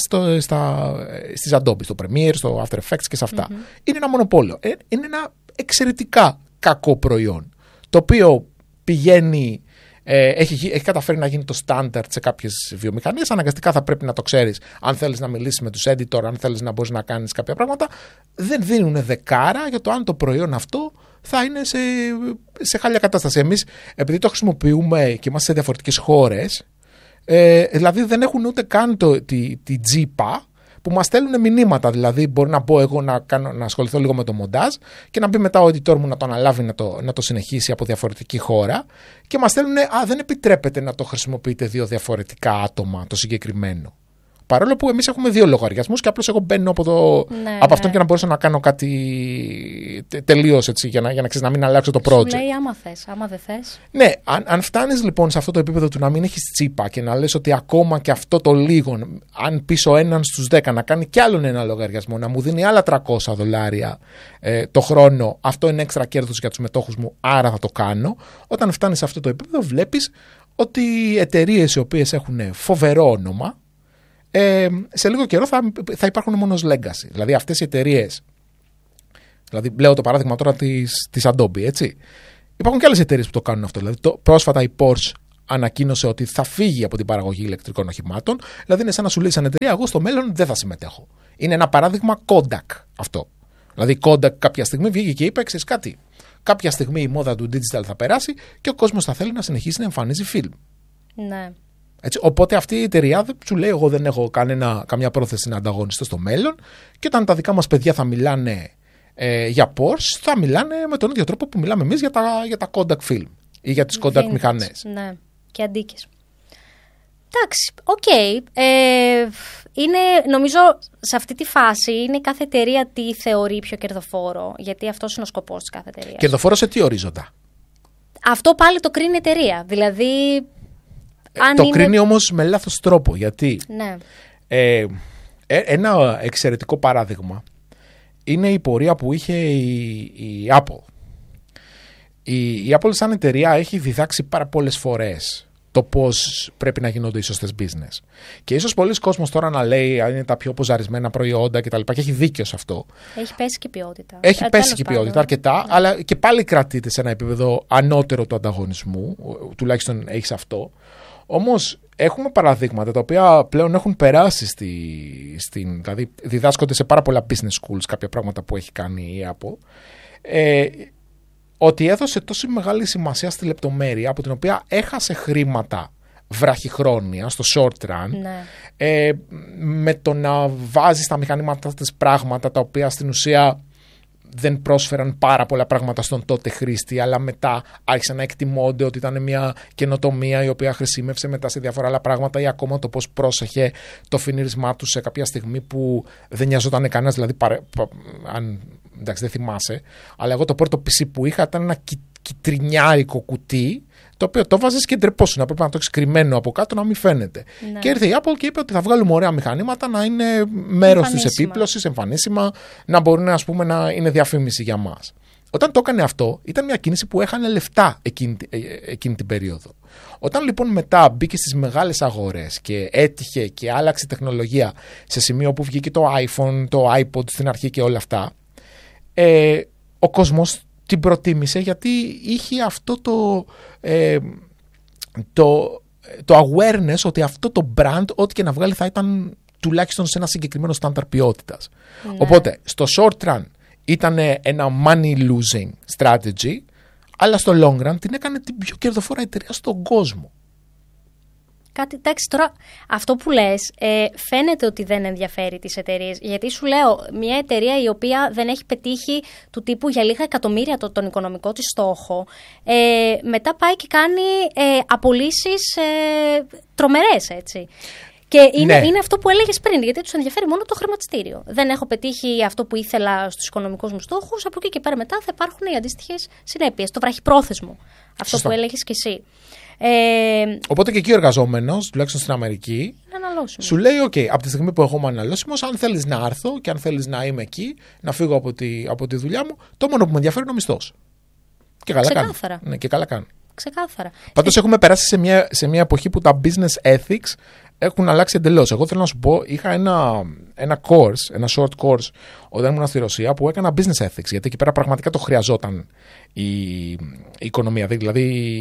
στις Adobe, στο Premiere, στο After Effects και σε αυτά. Είναι ένα μονοπόλιο. Είναι ένα εξαιρετικά κακό προϊόν, το οποίο πηγαίνει, έχει καταφέρει να γίνει το standard σε κάποιες βιομηχανίες. Αναγκαστικά θα πρέπει να το ξέρεις αν θέλεις να μιλήσεις με τους editor, αν θέλεις να μπορείς να κάνεις κάποια πράγματα. Δεν δίνουν δεκάρα για το αν το προϊόν αυτό θα είναι σε χάλια κατάσταση. Εμείς, επειδή το χρησιμοποιούμε και είμαστε σε διαφορετικές χώρες, δηλαδή δεν έχουν ούτε καν τη τζίπα που μας στέλνουν μηνύματα. Δηλαδή, μπορεί να μπω εγώ να ασχοληθώ λίγο με το μοντάζ και να μπει μετά ο editor μου να το αναλάβει να το συνεχίσει από διαφορετική χώρα και μας στέλνουν, δεν επιτρέπεται να το χρησιμοποιείτε 2 διαφορετικά άτομα το συγκεκριμένο. Παρόλο που εμείς έχουμε 2 λογαριασμούς και απλώς εγώ μπαίνω από αυτόν και να μπορέσω να κάνω κάτι τελείως έτσι για να ξέρεις, να μην αλλάξω το project. Σου λέει άμα θες, άμα δεν θες. Ναι, αν φτάνεις λοιπόν σε αυτό το επίπεδο του να μην έχεις τσίπα και να λες ότι ακόμα και αυτό το λίγο, αν πεις ο έναν στους 10 να κάνει κι άλλον ένα λογαριασμό, να μου δίνει άλλα $300 το χρόνο, αυτό είναι έξτρα κέρδος για τους μετόχους μου, άρα θα το κάνω. Όταν φτάνεις σε αυτό το επίπεδο, βλέπεις ότι οι εταιρείες οι οποίες έχουν φοβερό όνομα, σε λίγο καιρό θα υπάρχουν μόνο ως legacy. Δηλαδή αυτές οι εταιρείες, δηλαδή λέω το παράδειγμα τώρα της Adobe, έτσι. Υπάρχουν και άλλες εταιρείες που το κάνουν αυτό. Δηλαδή πρόσφατα η Porsche ανακοίνωσε ότι θα φύγει από την παραγωγή ηλεκτρικών οχημάτων. Δηλαδή είναι σαν να σου λέει σαν εταιρεία, εγώ στο μέλλον δεν θα συμμετέχω. Είναι ένα παράδειγμα Kodak αυτό. Δηλαδή η Kodak κάποια στιγμή βγήκε και είπε, ξέρεις κάτι, κάποια στιγμή η μόδα του digital θα περάσει και ο κόσμος θα θέλει να συνεχίσει να εμφανίζει φιλμ. Ναι. Έτσι, οπότε αυτή η εταιρεία σου λέει, εγώ δεν έχω καμιά πρόθεση να ανταγωνιστώ στο μέλλον και όταν τα δικά μας παιδιά θα μιλάνε για Porsche, θα μιλάνε με τον ίδιο τρόπο που μιλάμε εμείς για τα Kodak film ή για τις Kodak μηχανές. Ναι, και αντίκες. Εντάξει, οκ. Είναι, νομίζω, σε αυτή τη φάση είναι κάθε εταιρεία τι θεωρεί πιο κερδοφόρο, γιατί αυτός είναι ο σκοπός της κάθε εταιρείας. Κερδοφόρο σε τι ορίζοντα? Αυτό πάλι το κρίνει η εταιρεία. Δηλαδή, το κρίνει όμως με λάθος τρόπο, γιατί ναι. Ένα εξαιρετικό παράδειγμα είναι η πορεία που είχε η Apple. Η Apple σαν εταιρεία έχει διδάξει πάρα πολλές φορές το πώς πρέπει να γίνονται οι σωστές business. Και ίσως πολλοί κόσμος τώρα να λέει είναι τα πιο ποζαρισμένα προϊόντα κτλ. Και έχει δίκιο σε αυτό. Έχει πέσει και η ποιότητα. Έχει πέσει και η ποιότητα αρκετά, αλλά και πάλι κρατείται σε ένα επίπεδο ανώτερο του ανταγωνισμού. Τουλάχιστον έχει αυτό. Όμως έχουμε παραδείγματα τα οποία πλέον έχουν περάσει δηλαδή διδάσκονται σε πάρα πολλά business schools κάποια πράγματα που έχει κάνει η Apple. Ότι έδωσε τόσο μεγάλη σημασία στη λεπτομέρεια από την οποία έχασε χρήματα βραχυχρόνια στο short run, ναι. Με το να βάζει στα μηχανήματα της πράγματα τα οποία στην ουσία δεν πρόσφεραν πάρα πολλά πράγματα στον τότε χρήστη, αλλά μετά άρχισαν να εκτιμώνται ότι ήταν μια καινοτομία η οποία χρησιμεύσε μετά σε διάφορα άλλα πράγματα, ή ακόμα το πώς πρόσεχε το φινίρισμά του σε κάποια στιγμή που δεν νοιαζόταν κανένας, δηλαδή αν εντάξει δεν θυμάσαι, αλλά εγώ το πρώτο PC που είχα ήταν ένα κιτρινιάρικο κουτί, το οποίο το βάζεις και ντρεπόσουν, να πρέπει να το έχεις κρυμμένο από κάτω να μην φαίνεται. Ναι. Και ήρθε η Apple και είπε ότι θα βγάλουμε ωραία μηχανήματα να είναι μέρος της επίπλωσης, εμφανίσιμα, να μπορεί να είναι διαφήμιση για μας. Όταν το έκανε αυτό, ήταν μια κίνηση που έχανε λεφτά εκείνη την περίοδο. Όταν λοιπόν μετά μπήκε στις μεγάλες αγορές και έτυχε και άλλαξε τεχνολογία σε σημείο που βγήκε το iPhone, το iPod στην αρχή και όλα αυτά, ο κόσμος την προτίμησε γιατί είχε αυτό το awareness ότι αυτό το brand, ό,τι και να βγάλει, θα ήταν τουλάχιστον σε ένα συγκεκριμένο στάνταρ ποιότητας. Ναι. Οπότε, στο short run ήταν ένα money losing strategy, αλλά στο long run την έκανε την πιο κερδοφόρα εταιρεία στον κόσμο. Εντάξει, τώρα αυτό που λες φαίνεται ότι δεν ενδιαφέρει τις εταιρείες. Γιατί σου λέω, μια εταιρεία η οποία δεν έχει πετύχει του τύπου για λίγα εκατομμύρια τον οικονομικό της στόχο, μετά πάει και κάνει απολύσεις τρομερές, έτσι. Και είναι αυτό που έλεγες πριν, γιατί τους ενδιαφέρει μόνο το χρηματιστήριο. Δεν έχω πετύχει αυτό που ήθελα στους οικονομικούς μου στόχους, από εκεί και πέρα μετά θα υπάρχουν οι αντίστοιχες συνέπειες. Το βραχυπρόθεσμο, αυτό Σωστό. Που έλεγες και εσύ. Οπότε και εκεί ο εργαζόμενος, τουλάχιστον στην Αμερική, σου λέει: OK, από τη στιγμή που εγώ είμαι αναλώσιμος, αν θέλεις να έρθω και αν θέλεις να είμαι εκεί, να φύγω από τη δουλειά μου, το μόνο που με ενδιαφέρει είναι ο μισθός. Και καλά κάνει. Ναι, και καλά κάνει. Ξεκάθαρα. Πάντως έχουμε περάσει σε μια εποχή που τα business ethics έχουν αλλάξει εντελώς. Εγώ θέλω να σου πω, είχα ένα short course όταν ήμουν στη Ρωσία που έκανα business ethics, γιατί εκεί πέρα πραγματικά το χρειαζόταν η οικονομία. Δηλαδή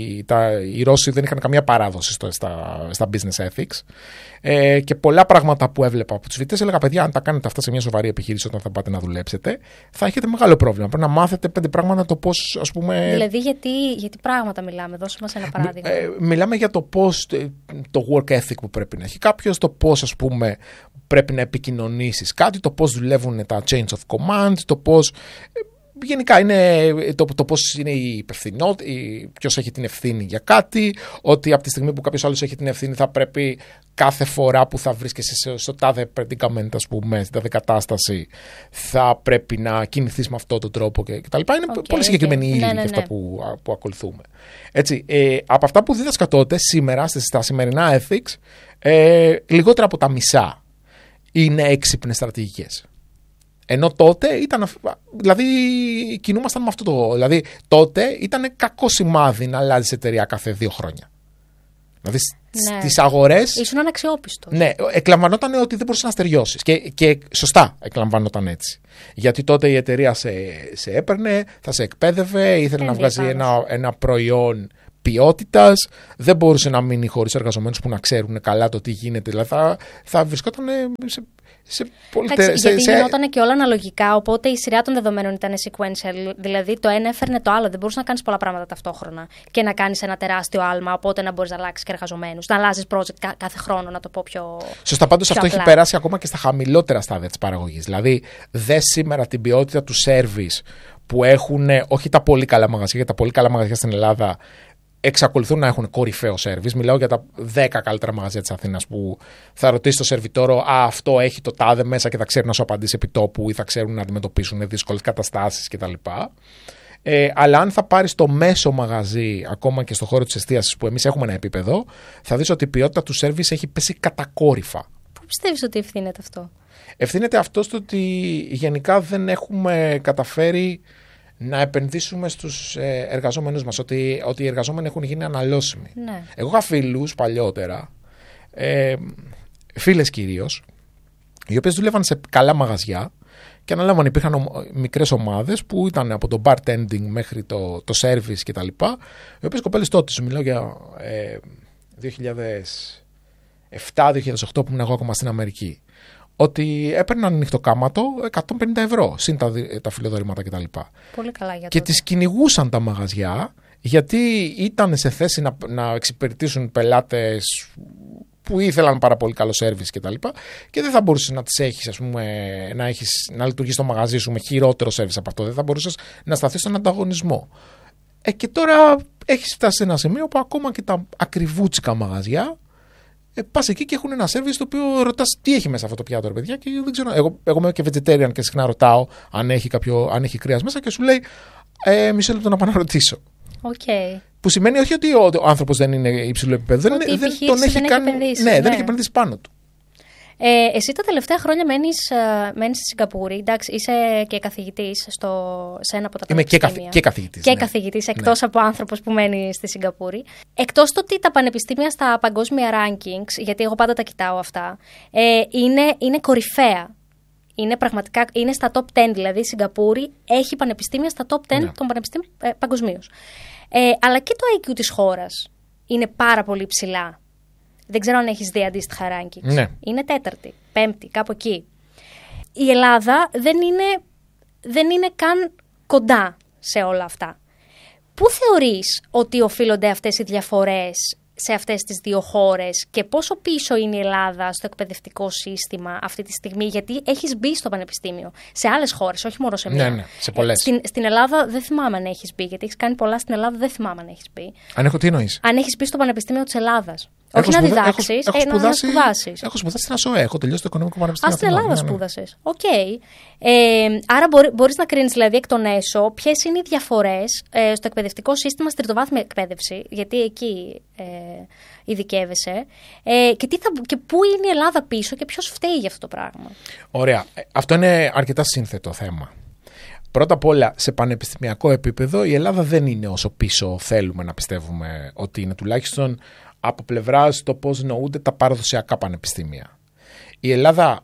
οι Ρώσοι δεν είχαν καμία παράδοση στα business ethics και πολλά πράγματα που έβλεπα από τους φοιτητές έλεγα: παιδιά, αν τα κάνετε αυτά σε μια σοβαρή επιχείρηση όταν θα πάτε να δουλέψετε, θα έχετε μεγάλο πρόβλημα. Πρέπει να μάθετε 5 πράγματα το πώς, ας πούμε. Δηλαδή, γιατί πράγματα μιλάμε, δώσε μας ένα παράδειγμα. Μιλάμε για το πώς, το work ethic που πρέπει να έχει κάποιος, το πώς, ας πούμε, πρέπει να επικοινωνήσεις κάτι, το πώς δουλεύουν τα chains of command, το πώς. Γενικά είναι το πώς είναι η υπευθυνότητα, ποιος έχει την ευθύνη για κάτι, ότι από τη στιγμή που κάποιος άλλος έχει την ευθύνη θα πρέπει κάθε φορά που θα βρίσκεσαι στο τάδε predicament, ας πούμε, στην τάδε κατάσταση, θα πρέπει να κινηθείς με αυτόν τον τρόπο κτλ. Είναι πολύ συγκεκριμένη η ύλη και αυτά που ακολουθούμε. Έτσι, από αυτά που δίδασκα τότε, σήμερα, στα σημερινά ethics, λιγότερα από τα μισά είναι έξυπνες στρατηγικές. Ενώ τότε ήταν, δηλαδή κινούμασταν με αυτό δηλαδή τότε ήταν κακό σημάδι να αλλάζει εταιρεία κάθε 2 χρόνια. Δηλαδή στις αγορές. Ήσουν αναξιόπιστος. Ναι, εκλαμβανόταν ότι δεν μπορούσε να στεριώσεις. Και σωστά εκλαμβανόταν έτσι. Γιατί τότε η εταιρεία σε έπαιρνε, θα σε εκπαίδευε, ήθελε να βγάζει ένα προϊόν ποιότητας, δεν μπορούσε να μείνει χωρίς εργαζομένους που να ξέρουν καλά το τι γίνεται. Δηλαδή θα βρισκόταν γιατί γινόταν και όλα αναλογικά, οπότε η σειρά των δεδομένων ήταν sequential. Δηλαδή το ένα έφερνε το άλλο. Δεν μπορούσε να κάνεις πολλά πράγματα ταυτόχρονα και να κάνεις ένα τεράστιο άλμα. Οπότε να μπορείς να αλλάξεις και εργαζομένους, να αλλάζεις project κάθε χρόνο, να το πω πιο. Σωστά, πάντως αυτό έχει περάσει ακόμα και στα χαμηλότερα στάδια της παραγωγής. Δηλαδή, δες σήμερα την ποιότητα του service που έχουν, όχι τα πολύ καλά μαγαζιά, γιατί τα πολύ καλά μαγαζιά στην Ελλάδα εξακολουθούν να έχουν κορυφαίο σέρβις. Μιλάω για τα 10 καλύτερα μαγαζιά της Αθήνας που θα ρωτήσει το σερβιτόρο, αυτό έχει το τάδε μέσα και θα ξέρουν να σου απαντήσει επί τόπου ή θα ξέρουν να αντιμετωπίσουν δύσκολες καταστάσεις κτλ. Αλλά αν θα πάρεις το μέσο μαγαζί, ακόμα και στο χώρο της εστίασης που εμείς έχουμε ένα επίπεδο, θα δεις ότι η ποιότητα του σέρβις έχει πέσει κατακόρυφα. Πού πιστεύεις ότι ευθύνεται αυτό? Ευθύνεται αυτό στο ότι γενικά δεν έχουμε καταφέρει να επενδύσουμε στους εργαζόμενους μας, ότι οι εργαζόμενοι έχουν γίνει αναλώσιμοι. Ναι. Εγώ είχα φίλους παλιότερα, φίλες κυρίως, οι οποίες δούλευαν σε καλά μαγαζιά και αναλάμβανε, υπήρχαν μικρές ομάδες που ήταν από το bartending μέχρι το service κτλ. Οι οποίες κοπέλες τότε, σου μιλάω για 2007-2008 που ήμουν εγώ ακόμα στην Αμερική, ότι έπαιρναν νυχτοκάματο 150 ευρώ συν τα φιλοδορήματα κτλ. Πολύ καλά για και τις κυνηγούσαν τα μαγαζιά γιατί ήταν σε θέση να εξυπηρετήσουν πελάτες που ήθελαν πάρα πολύ καλό σέρβις κτλ. Και δεν θα μπορούσες να τις έχεις, ας πούμε, να λειτουργείς το μαγαζί σου με χειρότερο σέρβις από αυτό. Δεν θα μπορούσες να σταθείς στον ανταγωνισμό. Και τώρα έχεις φτάσει σε ένα σημείο που ακόμα και τα ακριβούτσικα μαγαζιά πας εκεί και έχουν ένα σέρβις το οποίο ρωτάς τι έχει μέσα αυτό το πιάτο, ρε παιδιά, και δεν ξέρω. Εγώ είμαι και vegetarian και συχνά ρωτάω αν έχει κρέας μέσα και σου λέει μισό λεπτό να πάω να ρωτήσω. Okay. Που σημαίνει όχι ότι ο άνθρωπος δεν είναι υψηλού επίπεδου, δεν τον έχει επενδύσει. Ναι, δεν έχει επενδύσει πάνω του. Εσύ τα τελευταία χρόνια μένεις στη Σιγκαπούρη, εντάξει, είσαι και καθηγητής σε ένα από τα πανεπιστήμια. Είμαι και καθηγητής. Και καθηγητής, εκτός από άνθρωπος που μένει στη Σιγκαπούρη. Εκτός το ότι τα πανεπιστήμια στα παγκόσμια rankings, γιατί εγώ πάντα τα κοιτάω αυτά, είναι κορυφαία. Είναι πραγματικά, είναι στα top 10, δηλαδή η Σιγκαπούρη έχει πανεπιστήμια στα top 10 των πανεπιστήμιων παγκοσμίως. Αλλά και το IQ της χώρας είναι πάρα πολύ ψηλά. Δεν ξέρω αν έχεις δει αντίστοιχα rankings. Ναι. Είναι 4η, 5η, κάπου εκεί. Η Ελλάδα δεν είναι καν κοντά σε όλα αυτά. Πού θεωρείς ότι οφείλονται αυτές οι διαφορές σε αυτές τις δύο χώρες και πόσο πίσω είναι η Ελλάδα στο εκπαιδευτικό σύστημα αυτή τη στιγμή? Γιατί έχεις μπει στο πανεπιστήμιο σε άλλες χώρες, όχι μόνο σε μία. Ναι, σε πολλές. Στην Ελλάδα δεν θυμάμαι αν έχεις μπει, γιατί έχεις κάνει πολλά στην Ελλάδα, δεν θυμάμαι αν έχεις μπει. Τι εννοείς? Αν έχεις μπει στο Πανεπιστήμιο της Ελλάδας. Όχι να διδάξεις, να σπουδάσεις. Έχω σπουδάσει στην ΑΣΟΕ, έχω τελειώσει το Οικονομικό Πανεπιστήμιο. Στην Ελλάδα σπούδασες. Οκ. Άρα μπορείς να κρίνεις δηλαδή εκ των έσω ποιες είναι οι διαφορές στο εκπαιδευτικό σύστημα στη τριτοβάθμια εκπαίδευση, γιατί εκεί ειδικεύεσαι, και πού είναι η Ελλάδα πίσω και ποιος φταίει για αυτό το πράγμα. Ωραία. Αυτό είναι αρκετά σύνθετο θέμα. Πρώτα απ' όλα, σε πανεπιστημιακό επίπεδο, η Ελλάδα δεν είναι όσο πίσω θέλουμε να πιστεύουμε ότι είναι, τουλάχιστον από πλευράς το πώς νοούνται τα παραδοσιακά πανεπιστήμια. Η Ελλάδα,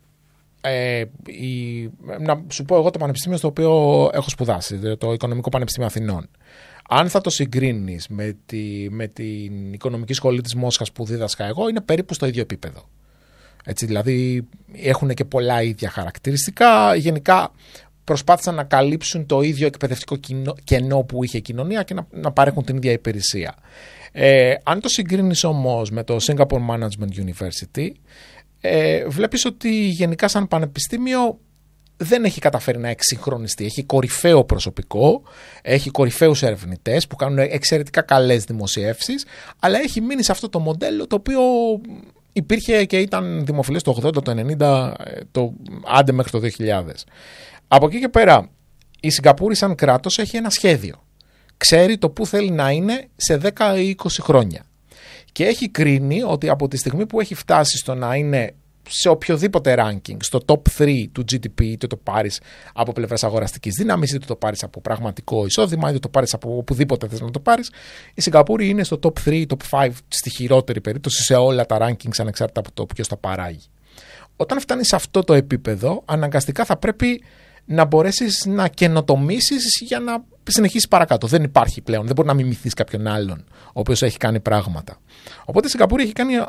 να σου πω εγώ το πανεπιστήμιο στο οποίο έχω σπουδάσει, το Οικονομικό Πανεπιστήμιο Αθηνών, αν θα το συγκρίνεις με την Οικονομική Σχολή της Μόσχας που δίδασκα εγώ, είναι περίπου στο ίδιο επίπεδο. Έτσι, δηλαδή έχουν και πολλά ίδια χαρακτηριστικά. Γενικά προσπάθησαν να καλύψουν το ίδιο εκπαιδευτικό κενό που είχε η κοινωνία και να παρέχουν την ίδια υπηρεσία. Αν το συγκρίνεις όμως με το Singapore Management University, βλέπεις ότι γενικά σαν πανεπιστήμιο δεν έχει καταφέρει να εξυγχρονιστεί. Έχει κορυφαίο προσωπικό, έχει κορυφαίους ερευνητές που κάνουν εξαιρετικά καλές δημοσιεύσεις, αλλά έχει μείνει σε αυτό το μοντέλο το οποίο υπήρχε και ήταν δημοφιλές το 80, το 90, άντε μέχρι το 2000. Από εκεί και πέρα, η Σιγκαπούρη σαν κράτος έχει ένα σχέδιο. Ξέρει το πού θέλει να είναι σε 10 ή 20 χρόνια. Και έχει κρίνει ότι από τη στιγμή που έχει φτάσει στο να είναι σε οποιοδήποτε ranking, στο top 3 του GDP, είτε το πάρεις από πλευράς αγοραστικής δύναμης, είτε το πάρεις από πραγματικό εισόδημα, είτε το πάρεις από οπουδήποτε θες να το πάρεις, η Σιγκαπούρη είναι στο top 3, top 5 στη χειρότερη περίπτωση σε όλα τα rankings ανεξάρτητα από το ποιος τα παράγει. Όταν φτάνεις σε αυτό το επίπεδο, αναγκαστικά θα πρέπει να μπορέσεις να καινοτομήσεις για να συνεχίσεις παρακάτω. Δεν υπάρχει πλέον, δεν μπορεί να μιμηθείς κάποιον άλλον ο οποίος έχει κάνει πράγματα. Οπότε η Σιγκαπούρη έχει κάνει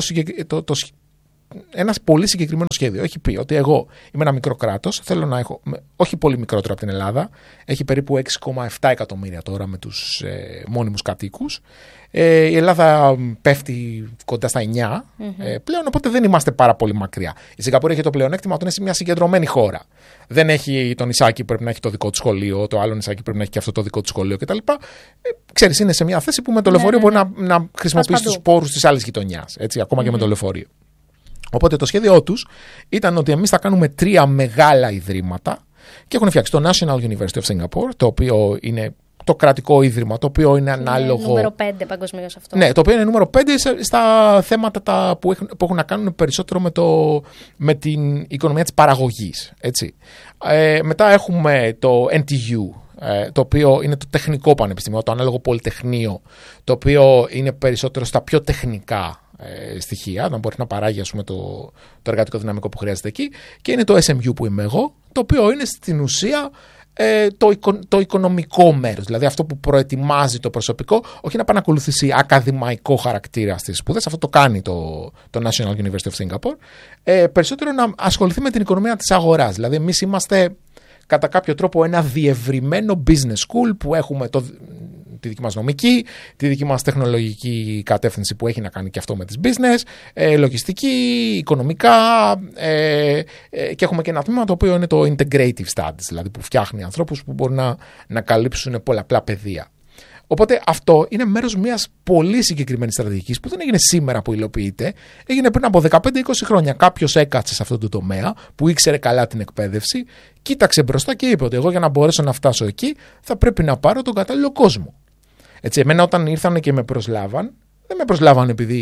ένα πολύ συγκεκριμένο σχέδιο. Έχει πει ότι εγώ είμαι ένα μικρό κράτος, θέλω να έχω, όχι πολύ μικρότερο από την Ελλάδα, έχει περίπου 6,7 εκατομμύρια τώρα με τους μόνιμους κατοίκους. Η Ελλάδα πέφτει κοντά στα 9 πλέον, οπότε δεν είμαστε πάρα πολύ μακριά. Η Σιγκαπούρη έχει το πλεονέκτημα ότι είναι μια συγκεντρωμένη χώρα. Δεν έχει το νησάκι που πρέπει να έχει το δικό του σχολείο, το άλλο νησάκι πρέπει να έχει και αυτό το δικό του σχολείο κτλ. Ξέρεις, είναι σε μια θέση που με το λεωφορείο μπορεί να χρησιμοποιήσει τους πόρους της άλλης γειτονιάς, ακόμα και με το λεωφορείο. Οπότε το σχέδιό τους ήταν ότι εμείς θα κάνουμε 3 μεγάλα ιδρύματα και έχουν φτιάξει το National University of Singapore, το οποίο είναι το κρατικό ίδρυμα, το οποίο είναι ανάλογο. Είναι νούμερο 5 παγκοσμίως αυτό. Ναι, το οποίο είναι νούμερο 5 στα θέματα που έχουν να κάνουν περισσότερο με την οικονομία της παραγωγής. Έτσι. Μετά έχουμε το NTU, το οποίο είναι το τεχνικό πανεπιστήμιο, το ανάλογο πολυτεχνείο, το οποίο είναι περισσότερο στα πιο τεχνικά στοιχεία, να μπορεί να παράγει το εργατικό δυναμικό που χρειάζεται εκεί, και είναι το SMU που είμαι εγώ, το οποίο είναι στην ουσία το οικονομικό μέρος, δηλαδή αυτό που προετοιμάζει το προσωπικό, όχι να πάει να ακολουθήσει ακαδημαϊκό χαρακτήρα στις σπουδές, αυτό το κάνει το National University of Singapore, περισσότερο να ασχοληθεί με την οικονομία της αγοράς. Δηλαδή εμείς είμαστε κατά κάποιο τρόπο ένα διευρυμένο business school που έχουμε τη δική μας νομική, τη δική μας τεχνολογική κατεύθυνση που έχει να κάνει και αυτό με τις business, λογιστική, οικονομικά, και έχουμε και ένα τμήμα το οποίο είναι το integrative studies, δηλαδή που φτιάχνει ανθρώπους που μπορούν να καλύψουν πολλαπλά πεδία. Οπότε αυτό είναι μέρος μιας πολύ συγκεκριμένης στρατηγικής που δεν έγινε σήμερα που υλοποιείται, έγινε πριν από 15-20 χρόνια. Κάποιος έκατσε σε αυτό το τομέα που ήξερε καλά την εκπαίδευση, κοίταξε μπροστά και είπε ότι εγώ για να μπορέσω να φτάσω εκεί θα πρέπει να πάρω τον κατάλληλο κόσμο. Έτσι, εμένα όταν ήρθαν και με προσλάβαν, δεν με προσλάβαν επειδή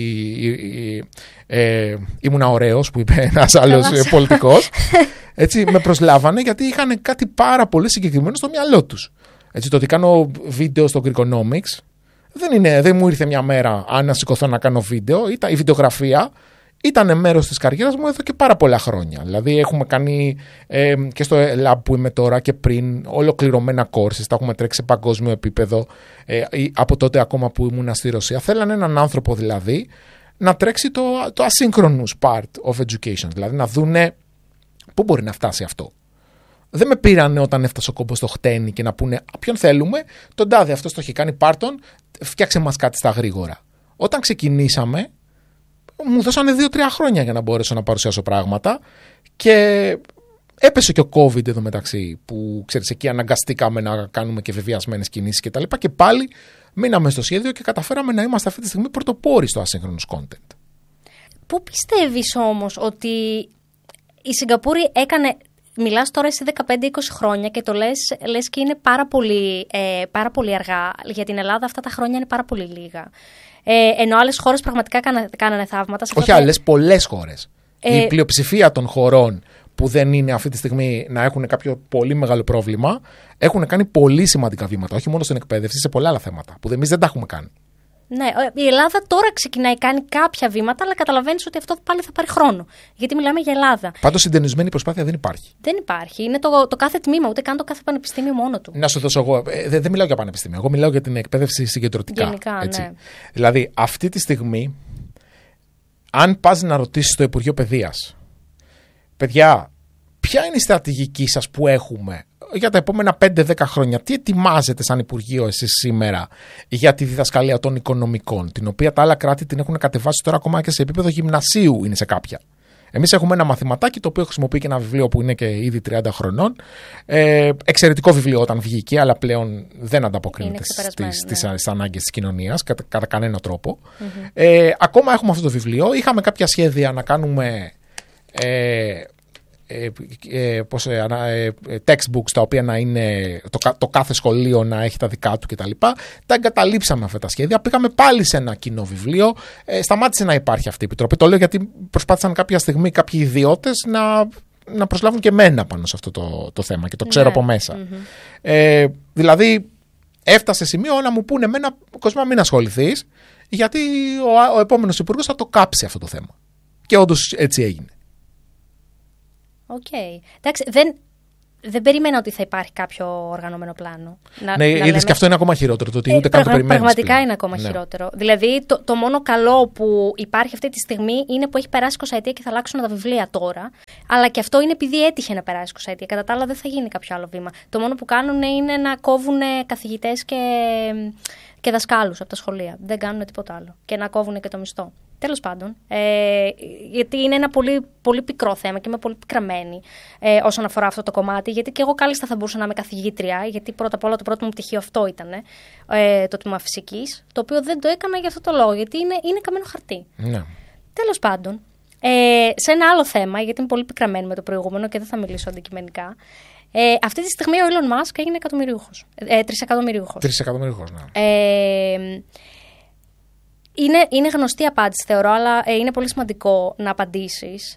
ήμουνα ωραίος, που είπε ένας άλλος πολιτικός. Έτσι, με προσλάβανε γιατί είχαν κάτι πάρα πολύ συγκεκριμένο στο μυαλό τους. Έτσι, το ότι κάνω βίντεο στο Greekonomics δεν μου ήρθε μια μέρα αν σηκωθώ να κάνω βίντεο. Η βιντεογραφία ήταν μέρος της καριέρας μου εδώ και πάρα πολλά χρόνια. Δηλαδή έχουμε κάνει και στο lab που είμαι τώρα και πριν ολοκληρωμένα courses, τα έχουμε τρέξει σε παγκόσμιο επίπεδο από τότε ακόμα που ήμουν στη Ρωσία. Θέλανε έναν άνθρωπο δηλαδή να τρέξει το asynchronous part of education, δηλαδή να δούνε πού μπορεί να φτάσει αυτό. Δεν με πήρανε όταν έφτασε ο κόμπος στο χτένι και να πούνε ποιον θέλουμε, τον τάδε, αυτός το έχει κάνει, πάρτον, φτιάξε μας κάτι στα γρήγορα. Όταν ξεκινήσαμε, μου δώσανε 2-3 χρόνια για να μπορέσω να παρουσιάσω πράγματα και έπεσε και ο COVID εδώ μεταξύ, που ξέρεις, εκεί αναγκαστήκαμε να κάνουμε και βεβαιασμένες κινήσεις και τα λοιπά, και πάλι μείναμε στο σχέδιο και καταφέραμε να είμαστε αυτή τη στιγμή πρωτοπόροι στο asynchronous content. Πού πιστεύεις όμως ότι η Σιγκαπούρη έκανε... Μιλάς τώρα εσύ 15-20 χρόνια και το λες και είναι πάρα πολύ αργά. Για την Ελλάδα αυτά τα χρόνια είναι πάρα πολύ λίγα. Ενώ άλλες χώρες πραγματικά κάνανε θαύματα. Όχι άλλες, πολλές χώρες. Η πλειοψηφία των χωρών που δεν είναι αυτή τη στιγμή να έχουν κάποιο πολύ μεγάλο πρόβλημα, έχουν κάνει πολύ σημαντικά βήματα. Όχι μόνο στην εκπαίδευση, σε πολλά άλλα θέματα που εμείς δεν τα έχουμε κάνει. Ναι, η Ελλάδα τώρα ξεκινάει, κάνει κάποια βήματα, αλλά καταλαβαίνεις ότι αυτό πάλι θα πάρει χρόνο. Γιατί μιλάμε για Ελλάδα. Πάντως συντονισμένη προσπάθεια δεν υπάρχει. Δεν υπάρχει. Είναι το κάθε τμήμα, ούτε καν το κάθε πανεπιστήμιο μόνο του. Να σου δώσω εγώ. Δεν μιλάω για πανεπιστήμιο. Εγώ μιλάω για την εκπαίδευση συγκεντρωτικά. Γενικά, έτσι. Ναι. Δηλαδή, αυτή τη στιγμή, αν πας να ρωτήσεις το Υπουργείο Παιδείας, παιδιά, ποια είναι η στρατηγική σας που έχουμε για τα επόμενα 5-10 χρόνια, τι ετοιμάζετε σαν Υπουργείο εσείς σήμερα για τη διδασκαλία των οικονομικών, την οποία τα άλλα κράτη την έχουν κατεβάσει τώρα ακόμα και σε επίπεδο γυμνασίου, είναι σε κάποια. Εμείς έχουμε ένα μαθηματάκι το οποίο χρησιμοποιεί και ένα βιβλίο που είναι και ήδη 30 χρονών. Εξαιρετικό βιβλίο όταν βγήκε, αλλά πλέον δεν ανταποκρίνεται στις ανάγκες της κοινωνίας κατά κανένα τρόπο. Ακόμα έχουμε αυτό το βιβλίο. Είχαμε κάποια σχέδια να κάνουμε textbooks τα οποία να είναι το κάθε σχολείο να έχει τα δικά του κτλ. Τα εγκαταλείψαμε αυτά τα σχέδια. Πήγαμε πάλι σε ένα κοινό βιβλίο. Σταμάτησε να υπάρχει αυτή η επιτροπή. Το λέω γιατί προσπάθησαν κάποια στιγμή κάποιοι ιδιώτες να προσλάβουν και εμένα πάνω σε αυτό το θέμα και το ξέρω από μέσα. Δηλαδή έφτασε σημείο να μου πούνε εμένα, Κοσμά, μην ασχοληθείς, γιατί ο επόμενος υπουργός θα το κάψει αυτό το θέμα. Και όντως έτσι έγινε. Οκ. Εντάξει, δεν περίμενα ότι θα υπάρχει κάποιο οργανωμένο πλάνο. Είδες και αυτό είναι ακόμα χειρότερο. Το ότι ούτε καν το περιμένεις. Πραγματικά πλέον. είναι ακόμα χειρότερο. Δηλαδή, το μόνο καλό που υπάρχει αυτή τη στιγμή είναι που έχει περάσει 20 ετία και θα αλλάξουν τα βιβλία τώρα. Αλλά και αυτό είναι επειδή έτυχε να περάσει 20 ετία. Κατά τα άλλα, δεν θα γίνει κάποιο άλλο βήμα. Το μόνο που κάνουν είναι να κόβουν καθηγητές και δασκάλους από τα σχολεία. Δεν κάνουν τίποτα άλλο. Και να κόβουν και το μισθό. Τέλος πάντων, γιατί είναι ένα πολύ, πολύ πικρό θέμα και είμαι πολύ πικραμένη όσον αφορά αυτό το κομμάτι, γιατί και εγώ κάλλιστα θα μπορούσα να είμαι καθηγήτρια, γιατί πρώτα απ' όλα το πρώτο μου πτυχίο αυτό ήταν, το τμήμα φυσικής, το οποίο δεν το έκανα για αυτό το λόγο, γιατί είναι καμένο χαρτί. Ναι. Τέλος πάντων, σε ένα άλλο θέμα, γιατί είμαι πολύ πικραμένη με το προηγούμενο και δεν θα μιλήσω αντικειμενικά, αυτή τη στιγμή ο Elon Musk έγινε τρισεκατομμυρίουχος. Τρισεκατομμυρίουχος, ναι. Είναι γνωστή απάντηση, θεωρώ, αλλά είναι πολύ σημαντικό να απαντήσεις.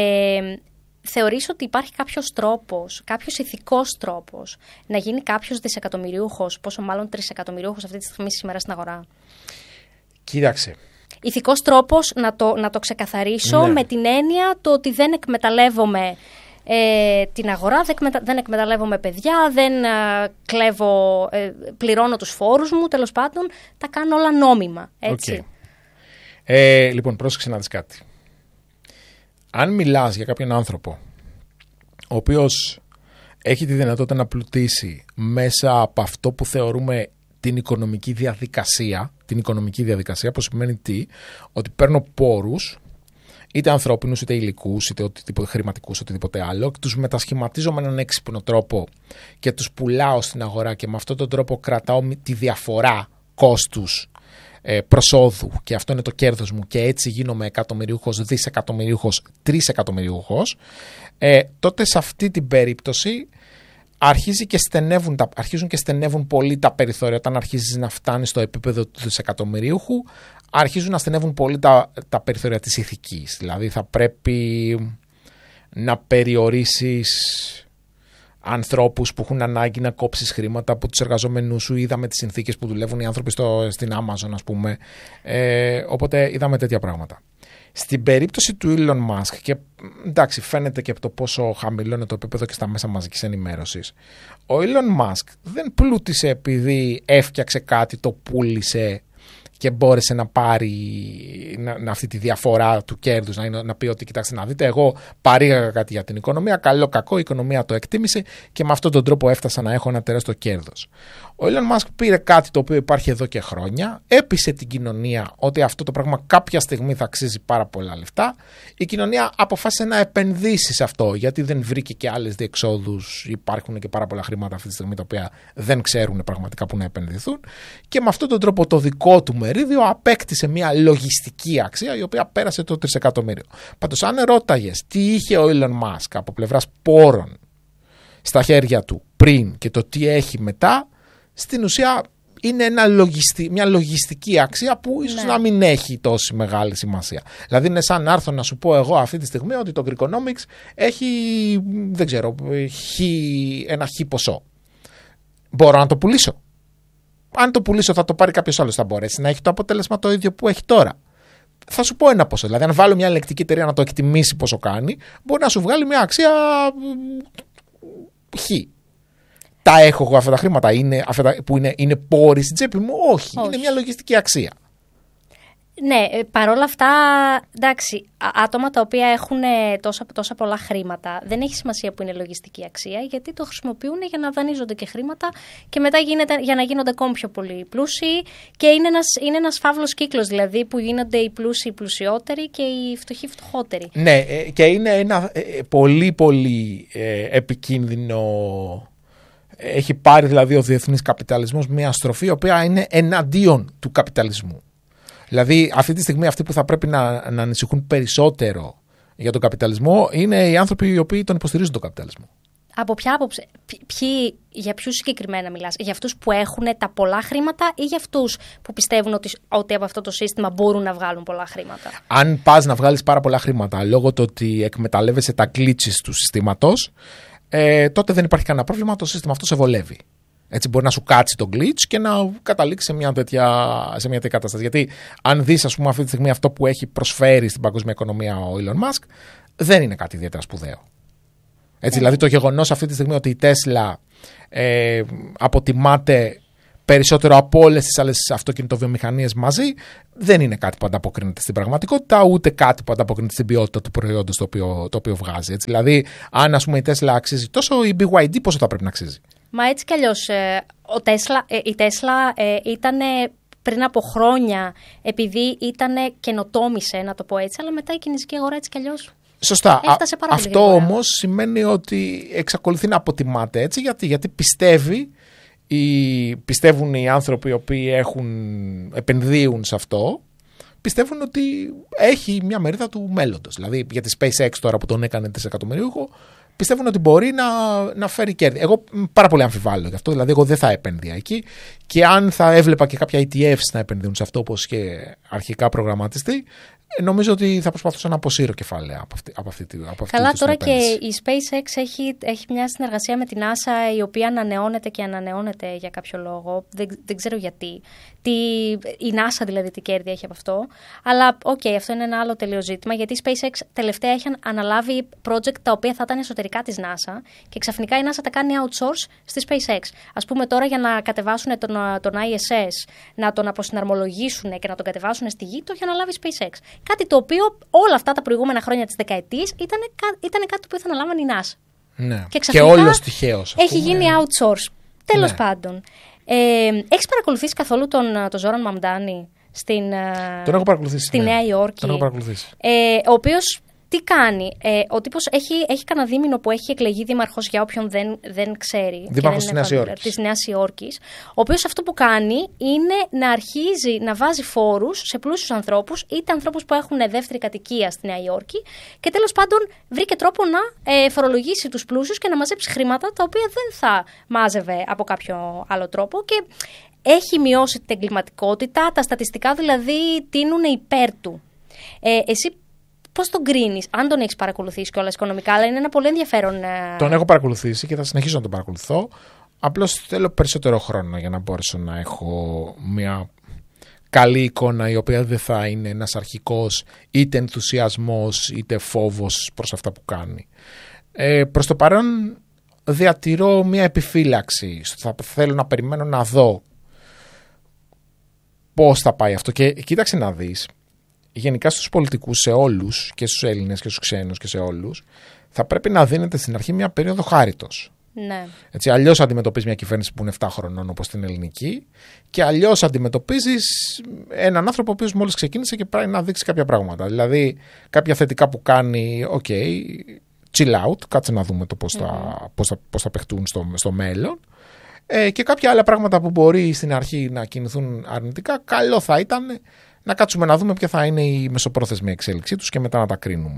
Θεωρείς ότι υπάρχει κάποιος τρόπος, κάποιος ηθικός τρόπος να γίνει κάποιος δισεκατομμυρίουχος, πόσο μάλλον τρισεκατομμυρίουχος αυτή τη στιγμή σήμερα στην αγορά? Κοίταξε. Ηθικός τρόπος να το ξεκαθαρίσω, ναι, με την έννοια το ότι δεν εκμεταλλεύομαι την αγορά, δεν εκμεταλλεύομαι παιδιά, δεν κλέβω, πληρώνω τους φόρους μου, τέλος πάντων, τα κάνω όλα νόμιμα, έτσι. Okay. Λοιπόν, πρόσεξε να δεις κάτι. Αν μιλάς για κάποιον άνθρωπο ο οποίος έχει τη δυνατότητα να πλουτίσει μέσα από αυτό που θεωρούμε την οικονομική διαδικασία, που σημαίνει τι? Ότι παίρνω πόρους, είτε ανθρώπινους, είτε υλικούς, είτε οτιδήποτε χρηματικούς, οτιδήποτε άλλο, και τους μετασχηματίζω με έναν έξυπνο τρόπο και τους πουλάω στην αγορά και με αυτόν τον τρόπο κρατάω τη διαφορά κόστους προσόδου και αυτό είναι το κέρδος μου και έτσι γίνομαι εκατομμυριούχος, δισεκατομμυριούχος, τρισεκατομμυριούχος, τότε σε αυτή την περίπτωση αρχίζουν και στενεύουν πολύ τα περιθώρια. Όταν αρχίζεις να φτάνεις στο επίπεδο του δισεκατομμυρίουχου, αρχίζουν να στενεύουν πολύ τα περιθώρια της ηθικής. Δηλαδή θα πρέπει να περιορίσεις ανθρώπους που έχουν ανάγκη να κόψεις χρήματα από τους εργαζόμενους σου. Είδαμε τις συνθήκες που δουλεύουν οι άνθρωποι στην Amazon, ας πούμε. Οπότε είδαμε τέτοια πράγματα. Στην περίπτωση του Elon Musk, και εντάξει, φαίνεται και από το πόσο χαμηλό είναι το επίπεδο και στα μέσα μαζικής ενημέρωσης, ο Elon Musk δεν πλούτησε επειδή έφτιαξε κάτι, το πούλησε και μπόρεσε να πάρει αυτή τη διαφορά του κέρδους, να πει ότι κοιτάξτε να δείτε, εγώ παρήγαγα κάτι για την οικονομία, καλό κακό, η οικονομία το εκτίμησε και με αυτόν τον τρόπο έφτασα να έχω ένα τεράστιο κέρδος. Ο Elon Musk πήρε κάτι το οποίο υπάρχει εδώ και χρόνια, έπεισε την κοινωνία ότι αυτό το πράγμα κάποια στιγμή θα αξίζει πάρα πολλά λεφτά. Η κοινωνία αποφάσισε να επενδύσει σε αυτό, γιατί δεν βρήκε και άλλες διεξόδους. Υπάρχουν και πάρα πολλά χρήματα αυτή τη στιγμή τα οποία δεν ξέρουν πραγματικά που να επενδυθούν. Και με αυτόν τον τρόπο το δικό του μερίδιο απέκτησε μια λογιστική αξία η οποία πέρασε το τρισεκατομμύριο. Πάντως, αν ρώταγες τι είχε ο Elon Musk από πλευράς πόρων στα χέρια του πριν και το τι έχει μετά, στην ουσία είναι μια λογιστική αξία που ίσως να μην έχει τόση μεγάλη σημασία. Δηλαδή είναι σαν να έρθω να σου πω εγώ αυτή τη στιγμή ότι το Greekonomics έχει, δεν ξέρω, ένα χ ποσό. Μπορώ να το πουλήσω. Αν το πουλήσω θα το πάρει κάποιος άλλος, θα μπορέσει να έχει το αποτέλεσμα το ίδιο που έχει τώρα. Θα σου πω ένα ποσό. Δηλαδή αν βάλω μια ελεκτική εταιρεία να το εκτιμήσει πόσο κάνει, μπορεί να σου βγάλει μια αξία χ. Τα έχω εγώ αυτά τα χρήματα, είναι πόροι στην τσέπη μου? Όχι, είναι μια λογιστική αξία. Ναι, παρόλα αυτά, εντάξει, άτομα τα οποία έχουν τόσα πολλά χρήματα, δεν έχει σημασία που είναι λογιστική αξία, γιατί το χρησιμοποιούν για να δανείζονται και χρήματα και μετά για να γίνονται ακόμη πιο πολύ πλούσιοι και είναι ένας φαύλος κύκλος, δηλαδή, που γίνονται οι πλούσιοι πλουσιότεροι και οι φτωχοί φτωχότεροι. Ναι, και είναι ένα πολύ πολύ επικίνδυνο. Έχει πάρει δηλαδή ο διεθνής καπιταλισμός μια στροφή η οποία είναι εναντίον του καπιταλισμού. Δηλαδή αυτή τη στιγμή αυτοί που θα πρέπει να ανησυχούν περισσότερο για τον καπιταλισμό είναι οι άνθρωποι οι οποίοι τον υποστηρίζουν τον καπιταλισμό. Από ποια άποψη, για ποιους συγκεκριμένα μιλάς, για αυτούς που έχουν τα πολλά χρήματα ή για αυτούς που πιστεύουν ότι από αυτό το σύστημα μπορούν να βγάλουν πολλά χρήματα? Αν πας να βγάλεις πάρα πολλά χρήματα λόγω του ότι εκμεταλλεύεσαι τα glitches του συστήματος, τότε δεν υπάρχει κανένα πρόβλημα, το σύστημα αυτό σε βολεύει. Έτσι μπορεί να σου κάτσει το glitch και να καταλήξει σε μια τέτοια κατάσταση. Γιατί αν δεις, ας πούμε, αυτή τη στιγμή αυτό που έχει προσφέρει στην παγκόσμια οικονομία ο Elon Musk, δεν είναι κάτι ιδιαίτερα σπουδαίο. Έτσι, δηλαδή το γεγονός αυτή τη στιγμή ότι η Tesla αποτιμάται περισσότερο από όλες τις άλλες αυτοκινητοβιομηχανίες μαζί, δεν είναι κάτι που ανταποκρίνεται στην πραγματικότητα, ούτε κάτι που ανταποκρίνεται στην ποιότητα του προϊόντος το οποίο βγάζει. Έτσι, δηλαδή, αν, ας πούμε, η Tesla αξίζει τόσο, η BYD πόσο θα πρέπει να αξίζει? Μα έτσι κι αλλιώς η Tesla ήταν πριν από χρόνια, επειδή καινοτόμησε, να το πω έτσι, αλλά μετά η κινέζικη αγορά έτσι κι αλλιώς. Σωστά. Αυτό όμως σημαίνει ότι εξακολουθεί να αποτιμάται έτσι. Γιατί πιστεύουν οι άνθρωποι οι οποίοι επενδύουν σε αυτό, πιστεύουν ότι έχει μια μερίδα του μέλλοντος. Δηλαδή για τη SpaceX τώρα που τον έκανε δισεκατομμυρίουχο, πιστεύουν ότι μπορεί να φέρει κέρδη. Εγώ πάρα πολύ αμφιβάλλω γι' αυτό. Δηλαδή, εγώ δεν θα επένδυα εκεί. Και αν θα έβλεπα και κάποια ETFs να επενδύουν σε αυτό, όπως είχε αρχικά προγραμματιστεί, νομίζω ότι θα προσπαθούσα να αποσύρω κεφάλαια από αυτή την Καλά, τώρα και η SpaceX έχει μια συνεργασία με την NASA, η οποία ανανεώνεται και ανανεώνεται για κάποιο λόγο. Δεν ξέρω γιατί. Η NASA δηλαδή τι κέρδη έχει από αυτό. Αλλά αυτό είναι ένα άλλο τελείως ζήτημα, γιατί η SpaceX τελευταία έχει αναλάβει project τα οποία θα ήταν εσωτερικά της NASA και ξαφνικά η NASA τα κάνει outsource στη SpaceX. Ας πούμε τώρα για να κατεβάσουν τον ISS, να τον αποσυναρμολογήσουν και να τον κατεβάσουν στη γη, το έχει αναλάβει η SpaceX. Κάτι το οποίο όλα αυτά τα προηγούμενα χρόνια της δεκαετίας ήταν κάτι που ήθελε να λάβουν η NASA. Ναι. Και ξαφνικά όλος τυχαίως. Έχει γίνει outsource. Τέλος πάντων. Έχεις παρακολουθήσει καθόλου τον Ζόραν Μαμντάνη τον έχω παρακολουθήσει, στη Νέα Υόρκη? Τον έχω παρακολουθήσει. Ο οποίος τι κάνει? Ο τύπος έχει κανένα δίμηνο που έχει εκλεγεί δήμαρχος, για όποιον δεν ξέρει. Δήμαρχος της Νέας Υόρκης. Ο οποίος αυτό που κάνει είναι να αρχίζει να βάζει φόρους σε πλούσιους ανθρώπους, είτε ανθρώπους που έχουν δεύτερη κατοικία στη Νέα Υόρκη, και τέλος πάντων βρήκε τρόπο να φορολογήσει τους πλούσιους και να μαζέψει χρήματα τα οποία δεν θα μάζευε από κάποιο άλλο τρόπο. Και έχει μειώσει την εγκληματικότητα, τα στατιστικά δηλαδή τείνουν υπέρ του. Εσύ πώς τον κρίνεις, αν τον έχεις παρακολουθήσει κιόλας οικονομικά? Αλλά είναι ένα πολύ ενδιαφέρον. Τον έχω παρακολουθήσει και θα συνεχίσω να τον παρακολουθώ. Απλώς θέλω περισσότερο χρόνο για να μπορέσω να έχω μια καλή εικόνα, η οποία δεν θα είναι ένας αρχικός είτε ενθουσιασμός είτε φόβος προς αυτά που κάνει. Προς το παρόν διατηρώ μια επιφύλαξη. Θα θέλω να περιμένω να δω πώς θα πάει αυτό. Και κοίταξε να δεις. Γενικά στους πολιτικούς, σε όλους, και στους Έλληνες και στους ξένους και σε όλους, θα πρέπει να δίνεται στην αρχή μια περίοδο χάριτος. Ναι. Έτσι, αλλιώς αντιμετωπίζεις μια κυβέρνηση που είναι 7 χρονών όπως την ελληνική, και αλλιώς αντιμετωπίζεις έναν άνθρωπο ο οποίος μόλις ξεκίνησε και πρέπει να δείξει κάποια πράγματα. Δηλαδή, κάποια θετικά που κάνει, chill out, κάτσε να δούμε το πώς θα παιχτούν στο μέλλον. Και κάποια άλλα πράγματα που μπορεί στην αρχή να κινηθούν αρνητικά, καλό θα ήταν να κάτσουμε να δούμε ποια θα είναι η μεσοπρόθεσμη εξέλιξή τους και μετά να τα κρίνουμε.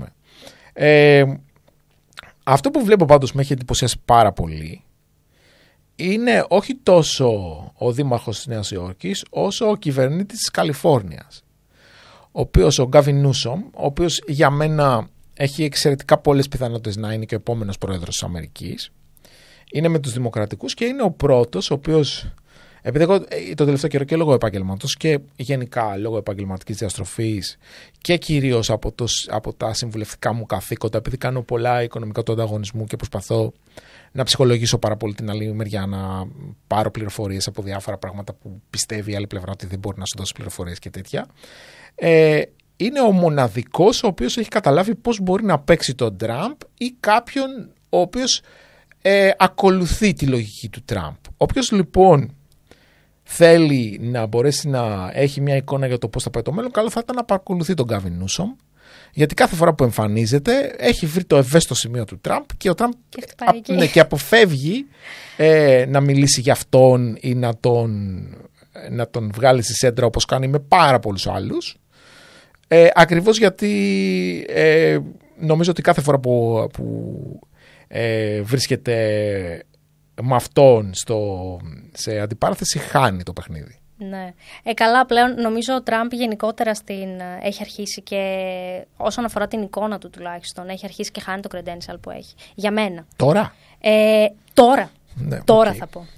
Αυτό που βλέπω πάντως με έχει εντυπωσιάσει πάρα πολύ είναι όχι τόσο ο δήμαρχος της Νέας Υόρκης, όσο ο κυβερνήτης της Καλιφόρνιας, ο οποίος, ο Γκάβιν Νιούσομ, ο οποίος για μένα έχει εξαιρετικά πολλές πιθανότητες να είναι και ο επόμενος πρόεδρος της Αμερικής. Είναι με τους δημοκρατικούς και είναι ο πρώτος ο οποίος, επειδή εγώ το τελευταίο καιρό και λόγω επαγγελματός και γενικά λόγω επαγγελματικής διαστροφής και κυρίως από τα συμβουλευτικά μου καθήκοντα, επειδή κάνω πολλά οικονομικά του ανταγωνισμού και προσπαθώ να ψυχολογήσω πάρα πολύ την άλλη μεριά, να πάρω πληροφορίες από διάφορα πράγματα που πιστεύει η άλλη πλευρά ότι δεν μπορεί να σου δώσει πληροφορίες και τέτοια, είναι ο μοναδικός ο οποίος έχει καταλάβει πώς μπορεί να παίξει τον Τραμπ ή κάποιον ο οποίος ακολουθεί τη λογική του Τραμπ. Όποιος λοιπόν θέλει να μπορέσει να έχει μια εικόνα για το πώς θα πάει το μέλλον, καλό θα ήταν να παρακολουθεί τον Γκάβιν Νιούσομ, γιατί κάθε φορά που εμφανίζεται έχει βρει το ευαίσθητο σημείο του Τραμπ και ο Τραμπ και αποφεύγει να μιλήσει για αυτόν ή να τον βγάλει στη σέντρα όπως κάνει με πάρα πολλούς άλλους, ακριβώς γιατί νομίζω ότι κάθε φορά που βρίσκεται με αυτόν σε αντιπαράθεση, χάνει το παιχνίδι. Ναι. Καλά, πλέον νομίζω ο Τραμπ γενικότερα έχει αρχίσει και όσον αφορά την εικόνα του τουλάχιστον, έχει αρχίσει και χάνει το credential που έχει. Για μένα. Τώρα? Τώρα. Ναι, τώρα okay. θα πω.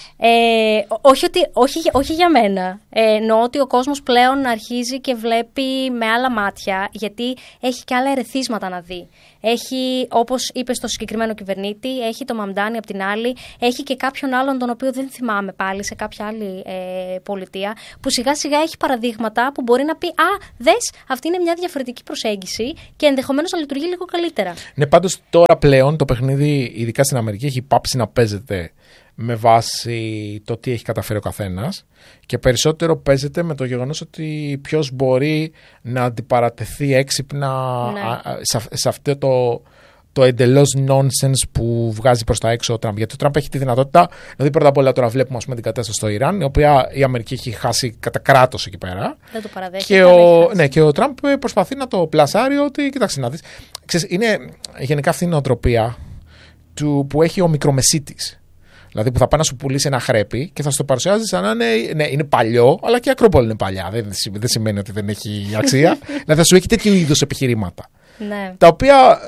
Όχι για μένα. Εννοώ ότι ο κόσμος πλέον αρχίζει και βλέπει με άλλα μάτια, γιατί έχει και άλλα ερεθίσματα να δει. Έχει, όπως είπε στο συγκεκριμένο κυβερνήτη, έχει το Μαμντάνι απ' την άλλη, έχει και κάποιον άλλον τον οποίο δεν θυμάμαι πάλι σε κάποια άλλη πολιτεία, που σιγά σιγά έχει παραδείγματα που μπορεί να πει δες, αυτή είναι μια διαφορετική προσέγγιση και ενδεχομένως να λειτουργεί λίγο καλύτερα. Ναι, πάντως τώρα πλέον το παιχνίδι, ειδικά στην Αμερική, έχει πάψει να παίζεται με βάση το τι έχει καταφέρει ο καθένας και περισσότερο παίζεται με το γεγονός ότι ποιος μπορεί να αντιπαρατεθεί έξυπνα σε αυτό το εντελώς nonsense που βγάζει προς τα έξω ο Τραμπ. Γιατί ο Τραμπ έχει τη δυνατότητα, δηλαδή πρώτα απ' όλα τώρα βλέπουμε την κατάσταση στο Ιράν, η οποία η Αμερική έχει χάσει κατά κράτος εκεί πέρα. Δεν το παραδέχεται. Και ο Τραμπ προσπαθεί να το πλασάρει ότι, κοιτάξτε να δεις, είναι γενικά αυτή η νοοτροπία που έχει ο μικρομεσίτης. Δηλαδή που θα πάει να σου πουλήσει ένα χρέπι και θα σου το παρουσιάζει σαν να είναι παλιό, αλλά και η Ακρόπολη είναι παλιά. Δεν σημαίνει ότι δεν έχει αξία. Δηλαδή θα σου έχει τέτοιου είδους επιχειρήματα. Ναι. Τα οποία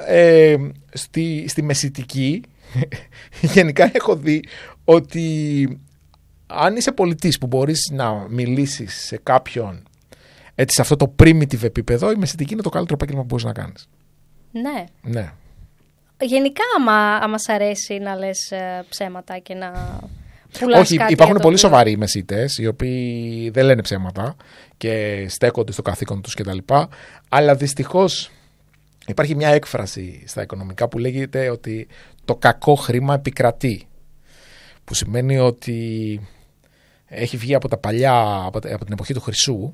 στη μεσητική γενικά έχω δει ότι αν είσαι πολιτής που μπορείς να μιλήσεις σε κάποιον έτσι, σε αυτό το primitive επίπεδο, η μεσητική είναι το καλύτερο επάγγελμα που μπορείς να κάνεις. Ναι. Γενικά, άμα σ' αρέσει να λες ψέματα και να πουλάς. Όχι, υπάρχουν πολύ σοβαροί μεσίτες, οι οποίοι δεν λένε ψέματα και στέκονται στο καθήκον τους κτλ. Αλλά δυστυχώς υπάρχει μια έκφραση στα οικονομικά που λέγεται ότι το κακό χρήμα επικρατεί. Που σημαίνει ότι έχει βγει από τα παλιά, από την εποχή του Χρυσού,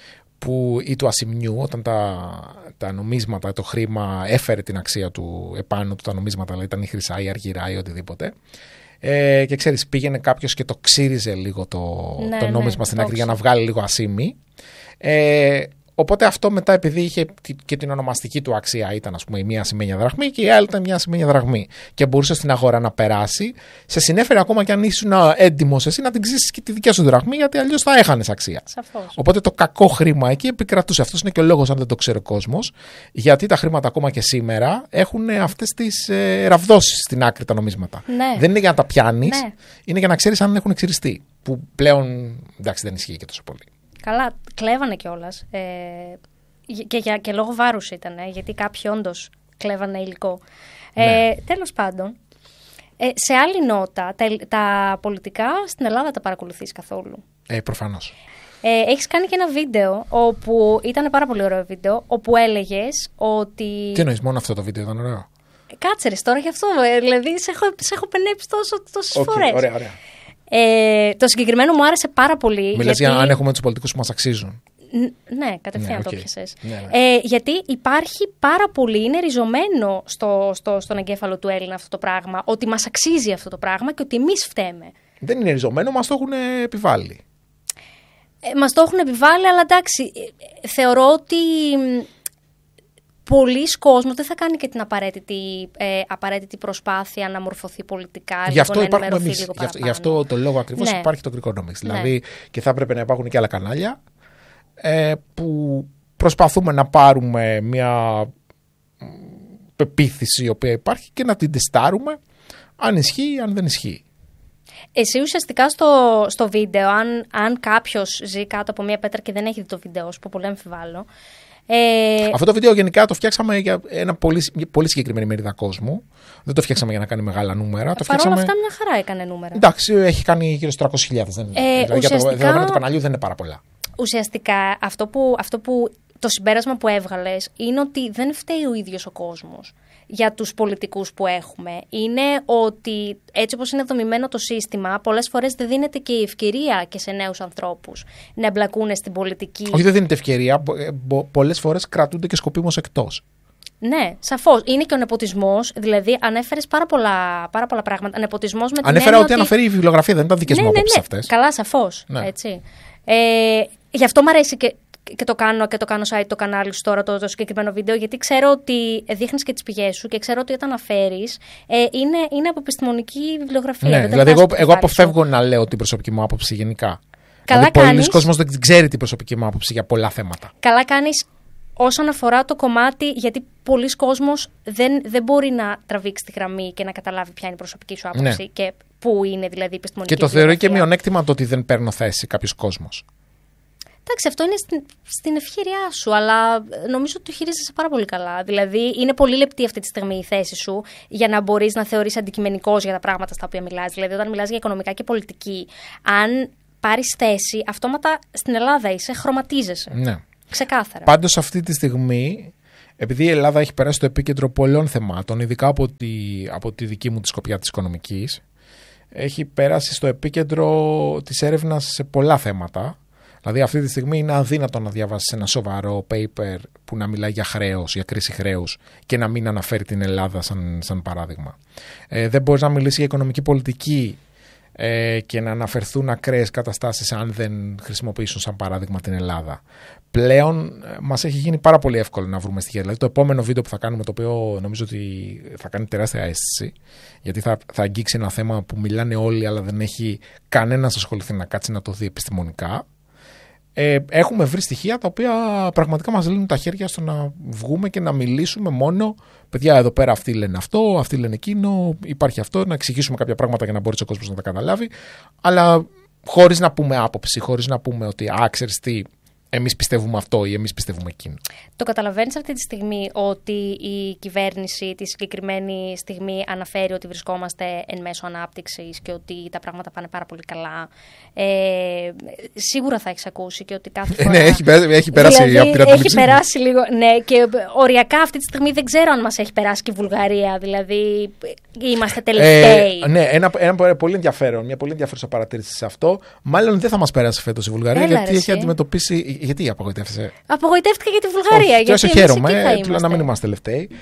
ή του ασημιού, όταν τα νομίσματα, το χρήμα έφερε την αξία του επάνω του, τα νομίσματα, δηλαδή ήταν η χρυσά ή αργυρά ή οτιδήποτε. Και ξέρεις, πήγαινε κάποιος και το ξύριζε λίγο το νόμισμα στην άκρη για να βγάλει λίγο ασήμι. Οπότε αυτό μετά, επειδή είχε και την ονομαστική του αξία, ήταν ας πούμε η μία ασημένια δραχμή και η άλλη ήταν μια ασημένια δραχμή. Και μπορούσε στην αγορά να περάσει, σε συνέφερε ακόμα και αν ήσουν έντιμος εσύ να την ξύσεις και τη δικιά σου δραχμή, γιατί αλλιώς θα έχανες αξία. Σαφώς. Οπότε το κακό χρήμα εκεί επικρατούσε. Αυτός είναι και ο λόγος, αν δεν το ξέρει ο κόσμος, γιατί τα χρήματα ακόμα και σήμερα έχουν αυτές τις ραβδόσεις στην άκρη τα νομίσματα. Ναι. Δεν είναι για να τα πιάνεις, ναι. Είναι για να ξέρεις αν έχουν εξυριστεί. Που πλέον εντάξει δεν ισχύει και τόσο πολύ. Καλά, κλέβανε κιόλας. Και λόγω βάρους ήταν, γιατί κάποιοι όντως κλέβανε υλικό. Ναι. Τέλος πάντων, σε άλλη νότα, τα πολιτικά στην Ελλάδα τα παρακολουθείς καθόλου? Προφανώς. Έχεις κάνει και ένα βίντεο, όπου ήταν πάρα πολύ ωραίο βίντεο, όπου έλεγες ότι... Τι εννοείς, μόνο αυτό το βίντεο ήταν ωραίο? Κάτσε ρε, τώρα γι' αυτό, δηλαδή σε έχω πενέψει τόσες φορές. Ωραία. Το συγκεκριμένο μου άρεσε πάρα πολύ. Μιλάς για αν έχουμε τους πολιτικούς που μας αξίζουν. Ναι, κατευθείαν το πιασες. Ναι. Γιατί υπάρχει πάρα πολύ, είναι ριζωμένο στον εγκέφαλο του Έλληνα αυτό το πράγμα, ότι μας αξίζει αυτό το πράγμα και ότι εμείς φταίμε. Δεν είναι ριζωμένο, μας το έχουν επιβάλει. Μας το έχουν επιβάλει, αλλά εντάξει, θεωρώ ότι πολλοί κόσμος δεν θα κάνει και την απαραίτητη προσπάθεια να μορφωθεί πολιτικά. Γι' αυτό υπάρχουμε εμείς. Γι' αυτό το λόγο ακριβώς υπάρχει το Greekonomics. Ναι. Δηλαδή και θα έπρεπε να υπάρχουν και άλλα κανάλια που προσπαθούμε να πάρουμε μια πεποίθηση η οποία υπάρχει και να την τεστάρουμε αν ισχύει ή αν δεν ισχύει. Εσύ ουσιαστικά στο βίντεο, αν κάποιος ζει κάτω από μια πέτρα και δεν έχει δει το βίντεο, που πολύ αμφιβάλλω. Αυτό το βίντεο γενικά το φτιάξαμε για ένα πολύ συγκεκριμένη μερίδα κόσμου. Δεν το φτιάξαμε για να κάνει μεγάλα νούμερα. Παρ' όλα αυτά, μια χαρά έκανε νούμερα. Εντάξει, έχει κάνει γύρω στους 300.000. Δηλαδή για το δεδομένο του καναλιού δεν είναι πάρα πολλά. Ουσιαστικά το συμπέρασμα που έβγαλες είναι ότι δεν φταίει ο ίδιος ο κόσμος για τους πολιτικούς που έχουμε. Είναι ότι έτσι όπως είναι δομημένο το σύστημα, πολλές φορές δεν δίνεται και η ευκαιρία και σε νέους ανθρώπους να εμπλακούν στην πολιτική. Όχι, δεν δίνεται ευκαιρία. Πολλές φορές κρατούνται και σκοπίμως εκτός. Ναι, σαφώς. Είναι και ο νεποτισμός. Δηλαδή, ανέφερες πάρα πολλά πράγματα. Νεποτισμός με την ανέφερα ότι αναφέρει η βιβλιογραφία, δεν ήταν δικές μου απόψεις αυτές. Καλά, σαφώς. Ναι. Έτσι. Γι' αυτό μου αρέσει και και το κάνω site το κανάλι σου τώρα το συγκεκριμένο βίντεο, γιατί ξέρω ότι δείχνεις και τις πηγές σου και ξέρω ότι όταν αναφέρεις είναι από επιστημονική βιβλιογραφία. Ναι, δηλαδή εγώ αποφεύγω να λέω την προσωπική μου άποψη γενικά. Δηλαδή πολλοί κόσμος δεν ξέρει την προσωπική μου άποψη για πολλά θέματα. Καλά κάνεις όσον αφορά το κομμάτι, γιατί πολλοί κόσμος δεν μπορεί να τραβήξει τη γραμμή και να καταλάβει ποια είναι η προσωπική σου άποψη, ναι, και πού είναι δηλαδή η επιστημονική. Και το θεωρεί και μειονέκτημα το ότι δεν παίρνω θέση κάποιος κόσμος. Εντάξει, αυτό είναι στην ευχέρειά σου, αλλά νομίζω ότι το χειρίζεσαι πάρα πολύ καλά. Δηλαδή, είναι πολύ λεπτή αυτή τη στιγμή η θέση σου για να μπορείς να θεωρείς αντικειμενικός για τα πράγματα στα οποία μιλάς. Δηλαδή, όταν μιλάς για οικονομικά και πολιτική, αν πάρεις θέση, αυτόματα στην Ελλάδα είσαι, χρωματίζεσαι. Ναι. Ξεκάθαρα. Πάντως, αυτή τη στιγμή, επειδή η Ελλάδα έχει περάσει στο επίκεντρο πολλών θεμάτων, ειδικά από τη δική μου τη σκοπιά της οικονομικής, έχει περάσει στο επίκεντρο της έρευνας σε πολλά θέματα. Δηλαδή αυτή τη στιγμή είναι αδύνατο να διαβάσεις ένα σοβαρό paper που να μιλάει για χρέος, για κρίση χρέους και να μην αναφέρει την Ελλάδα σαν παράδειγμα. Δεν μπορείς να μιλήσεις για οικονομική πολιτική και να αναφερθούν ακραίες καταστάσεις αν δεν χρησιμοποιήσουν σαν παράδειγμα την Ελλάδα. Πλέον μας έχει γίνει πάρα πολύ εύκολο να βρούμε στοιχεία. Δηλαδή το επόμενο βίντεο που θα κάνουμε, το οποίο νομίζω ότι θα κάνει τεράστια αίσθηση, γιατί θα αγγίξει ένα θέμα που μιλάνε όλοι αλλά δεν έχει κανένας ασχοληθεί να κάτσει να το δει επιστημονικά. Έχουμε βρει στοιχεία τα οποία πραγματικά μας λύνουν τα χέρια στο να βγούμε και να μιλήσουμε μόνο. Παιδιά, εδώ πέρα αυτοί λένε αυτό, αυτοί λένε εκείνο, υπάρχει αυτό, να εξηγήσουμε κάποια πράγματα για να μπορεί ο κόσμος να τα καταλάβει, αλλά χωρίς να πούμε άποψη, χωρίς να πούμε ότι ξέρεις τι, εμείς πιστεύουμε αυτό ή εμείς πιστεύουμε εκείνο. Το καταλαβαίνεις αυτή τη στιγμή ότι η κυβέρνηση τη συγκεκριμένη στιγμή αναφέρει ότι βρισκόμαστε εν μέσω ανάπτυξης και ότι τα πράγματα πάνε πάρα πολύ καλά. Σίγουρα θα έχεις ακούσει και ότι κάθε φορά... Ναι, έχει περάσει δηλαδή, από την αντίληψη. Έχει περάσει λίγο, ναι, και οριακά αυτή τη στιγμή δεν ξέρω αν μας έχει περάσει και η Βουλγαρία, δηλαδή είμαστε τελευταίοι. Ναι, ένα πολύ ενδιαφέρον, μια πολύ ενδιαφέρουσα παρατήρηση σε αυτό. Μάλλον δεν θα μας περάσει φέτος η Βουλγαρία, γιατί έχει αντιμετωπίσει. Γιατί απογοητεύεσαι? Απογοητεύτηκα για τη Βουλγαρία. Όχι, γιατί χαίρομαι, να μην είμαστε τελευταίοι.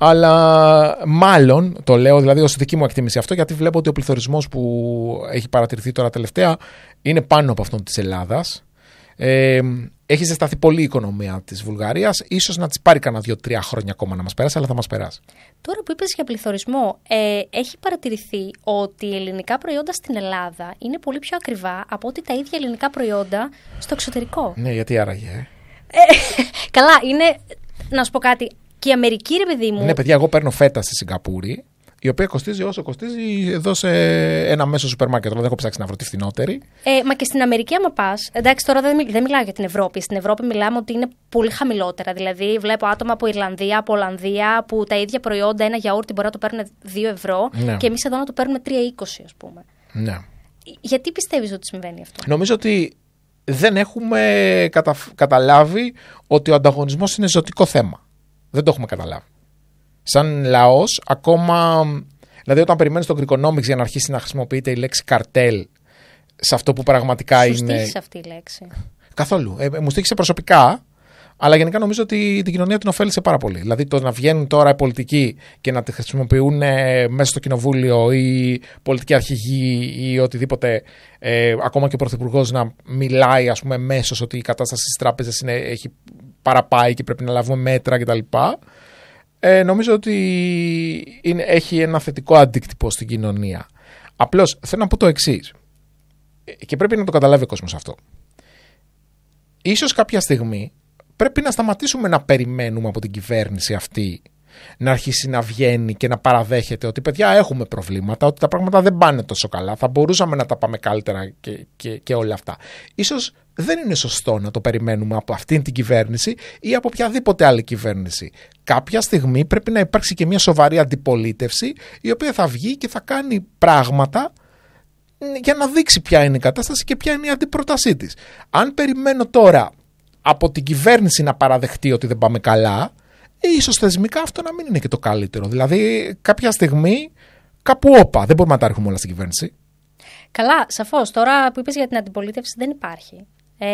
Αλλά μάλλον το λέω, δηλαδή ως δική μου εκτίμηση αυτό, γιατί βλέπω ότι ο πληθωρισμός που έχει παρατηρηθεί τώρα τελευταία είναι πάνω από αυτόν της Ελλάδας. Έχει ζεσταθεί πολύ η οικονομία της Βουλγαρίας. Ίσως να της πάρει κανένα 2-3 χρόνια ακόμα να μας περάσει, αλλά θα μας περάσει. Τώρα που είπες για πληθωρισμό, έχει παρατηρηθεί ότι οι ελληνικά προϊόντα στην Ελλάδα είναι πολύ πιο ακριβά από ότι τα ίδια ελληνικά προϊόντα στο εξωτερικό. Ναι, γιατί άραγε? Καλά, είναι, να σου πω κάτι, και η Αμερική, ρε παιδί μου. Ναι, παιδιά, εγώ παίρνω φέτα στη Σιγκαπούρη, η οποία κοστίζει όσο κοστίζει εδώ σε ένα μέσο σούπερ μάρκετ. Δεν έχω ψάξει να βρω τη φθηνότερη. Μα και στην Αμερική, άμα πας. Εντάξει, τώρα δεν μιλάω για την Ευρώπη. Στην Ευρώπη μιλάμε ότι είναι πολύ χαμηλότερα. Δηλαδή, βλέπω άτομα από Ιρλανδία, από Ολλανδία, που τα ίδια προϊόντα, ένα γιαούρτι μπορεί να το παίρνουν 2 ευρώ, ναι, και εμείς εδώ να το παίρνουμε 3,20, ας πούμε. Ναι. Γιατί πιστεύεις ότι συμβαίνει αυτό? Νομίζω ότι δεν έχουμε καταλάβει ότι ο ανταγωνισμός είναι ζωτικό θέμα. Δεν το έχουμε καταλάβει. Σαν λαός, ακόμα. Δηλαδή, όταν περιμένεις τον Greekonomics για να αρχίσει να χρησιμοποιείται η λέξη καρτέλ σε αυτό που πραγματικά σου είναι. Στήχησε αυτή η λέξη? Καθόλου. Μου στήχησε προσωπικά, αλλά γενικά νομίζω ότι την κοινωνία την ωφέλησε πάρα πολύ. Δηλαδή, το να βγαίνουν τώρα οι πολιτικοί και να τη χρησιμοποιούν μέσα στο κοινοβούλιο ή πολιτικοί αρχηγοί ή οτιδήποτε, ακόμα και ο Πρωθυπουργός να μιλάει, ας πούμε, μέσως ότι η κατάσταση στις τράπεζες έχει παραπάει και πρέπει να λάβουμε μέτρα κτλ. Νομίζω ότι έχει ένα θετικό αντίκτυπο στην κοινωνία. Απλώς θέλω να πω το εξής, και πρέπει να το καταλάβει ο κόσμος αυτό. Ίσως κάποια στιγμή πρέπει να σταματήσουμε να περιμένουμε από την κυβέρνηση αυτή να αρχίσει να βγαίνει και να παραδέχεται ότι παιδιά έχουμε προβλήματα, ότι τα πράγματα δεν πάνε τόσο καλά, θα μπορούσαμε να τα πάμε καλύτερα και όλα αυτά. Ίσως δεν είναι σωστό να το περιμένουμε από αυτήν την κυβέρνηση ή από οποιαδήποτε άλλη κυβέρνηση. Κάποια στιγμή πρέπει να υπάρξει και μια σοβαρή αντιπολίτευση, η οποία θα βγει και θα κάνει πράγματα για να δείξει ποια είναι η κατάσταση και ποια είναι η αντιπρότασή της. Αν περιμένω τώρα από την κυβέρνηση να παραδεχτεί ότι δεν πάμε καλά, ίσως θεσμικά αυτό να μην είναι και το καλύτερο. Δηλαδή, κάποια στιγμή, κάπου όπα, δεν μπορούμε να τα ρίχνουμε όλα στην κυβέρνηση. Καλά, σαφώς. Τώρα που είπες για την αντιπολίτευση, δεν υπάρχει.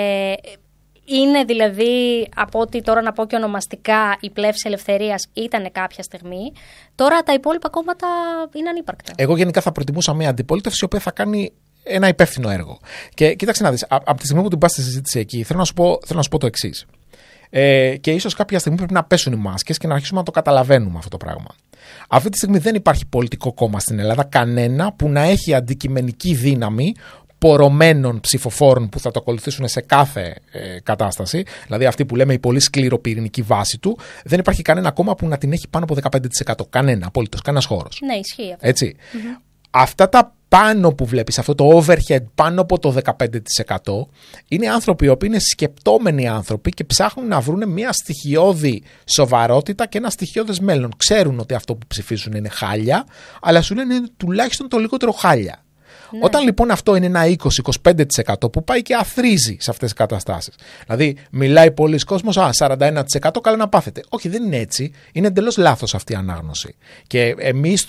Είναι δηλαδή, από ό,τι τώρα να πω και ονομαστικά, η Πλεύση Ελευθερίας ήταν κάποια στιγμή. Τώρα τα υπόλοιπα κόμματα είναι ανύπαρκτα. Εγώ γενικά θα προτιμούσα μια αντιπολίτευση η οποία θα κάνει ένα υπεύθυνο έργο. Και κοίταξε να δεις, από τη στιγμή που την πας στη συζήτηση εκεί, θέλω να σου πω το εξής. Και ίσως κάποια στιγμή πρέπει να πέσουν οι μάσκες και να αρχίσουμε να το καταλαβαίνουμε αυτό το πράγμα. Αυτή τη στιγμή δεν υπάρχει πολιτικό κόμμα στην Ελλάδα, κανένα που να έχει αντικειμενική δύναμη πορωμένων ψηφοφόρων που θα το ακολουθήσουν σε κάθε κατάσταση, δηλαδή αυτή που λέμε η πολύ σκληροπυρηνική βάση του, δεν υπάρχει κανένα κόμμα που να την έχει πάνω από 15%. Κανένα, απολύτως, κανένας χώρος. Ναι, ισχύει αυτό. Έτσι. Αυτά τα πάνω που βλέπεις, αυτό το overhead πάνω από το 15%, είναι άνθρωποι οι οποίοι είναι σκεπτόμενοι άνθρωποι και ψάχνουν να βρουν μια στοιχειώδη σοβαρότητα και ένα στοιχειώδες μέλλον. Ξέρουν ότι αυτό που ψηφίζουν είναι χάλια, αλλά σου λένε τουλάχιστον το λιγότερο χάλια. Ναι. Όταν λοιπόν αυτό είναι ένα 20-25% που πάει και αθρίζει σε αυτές τις καταστάσεις. Δηλαδή, μιλάει πολλοί κόσμος, 41% καλά να πάθετε. Όχι, δεν είναι έτσι. Είναι εντελώς λάθος αυτή η ανάγνωση. Και εμείς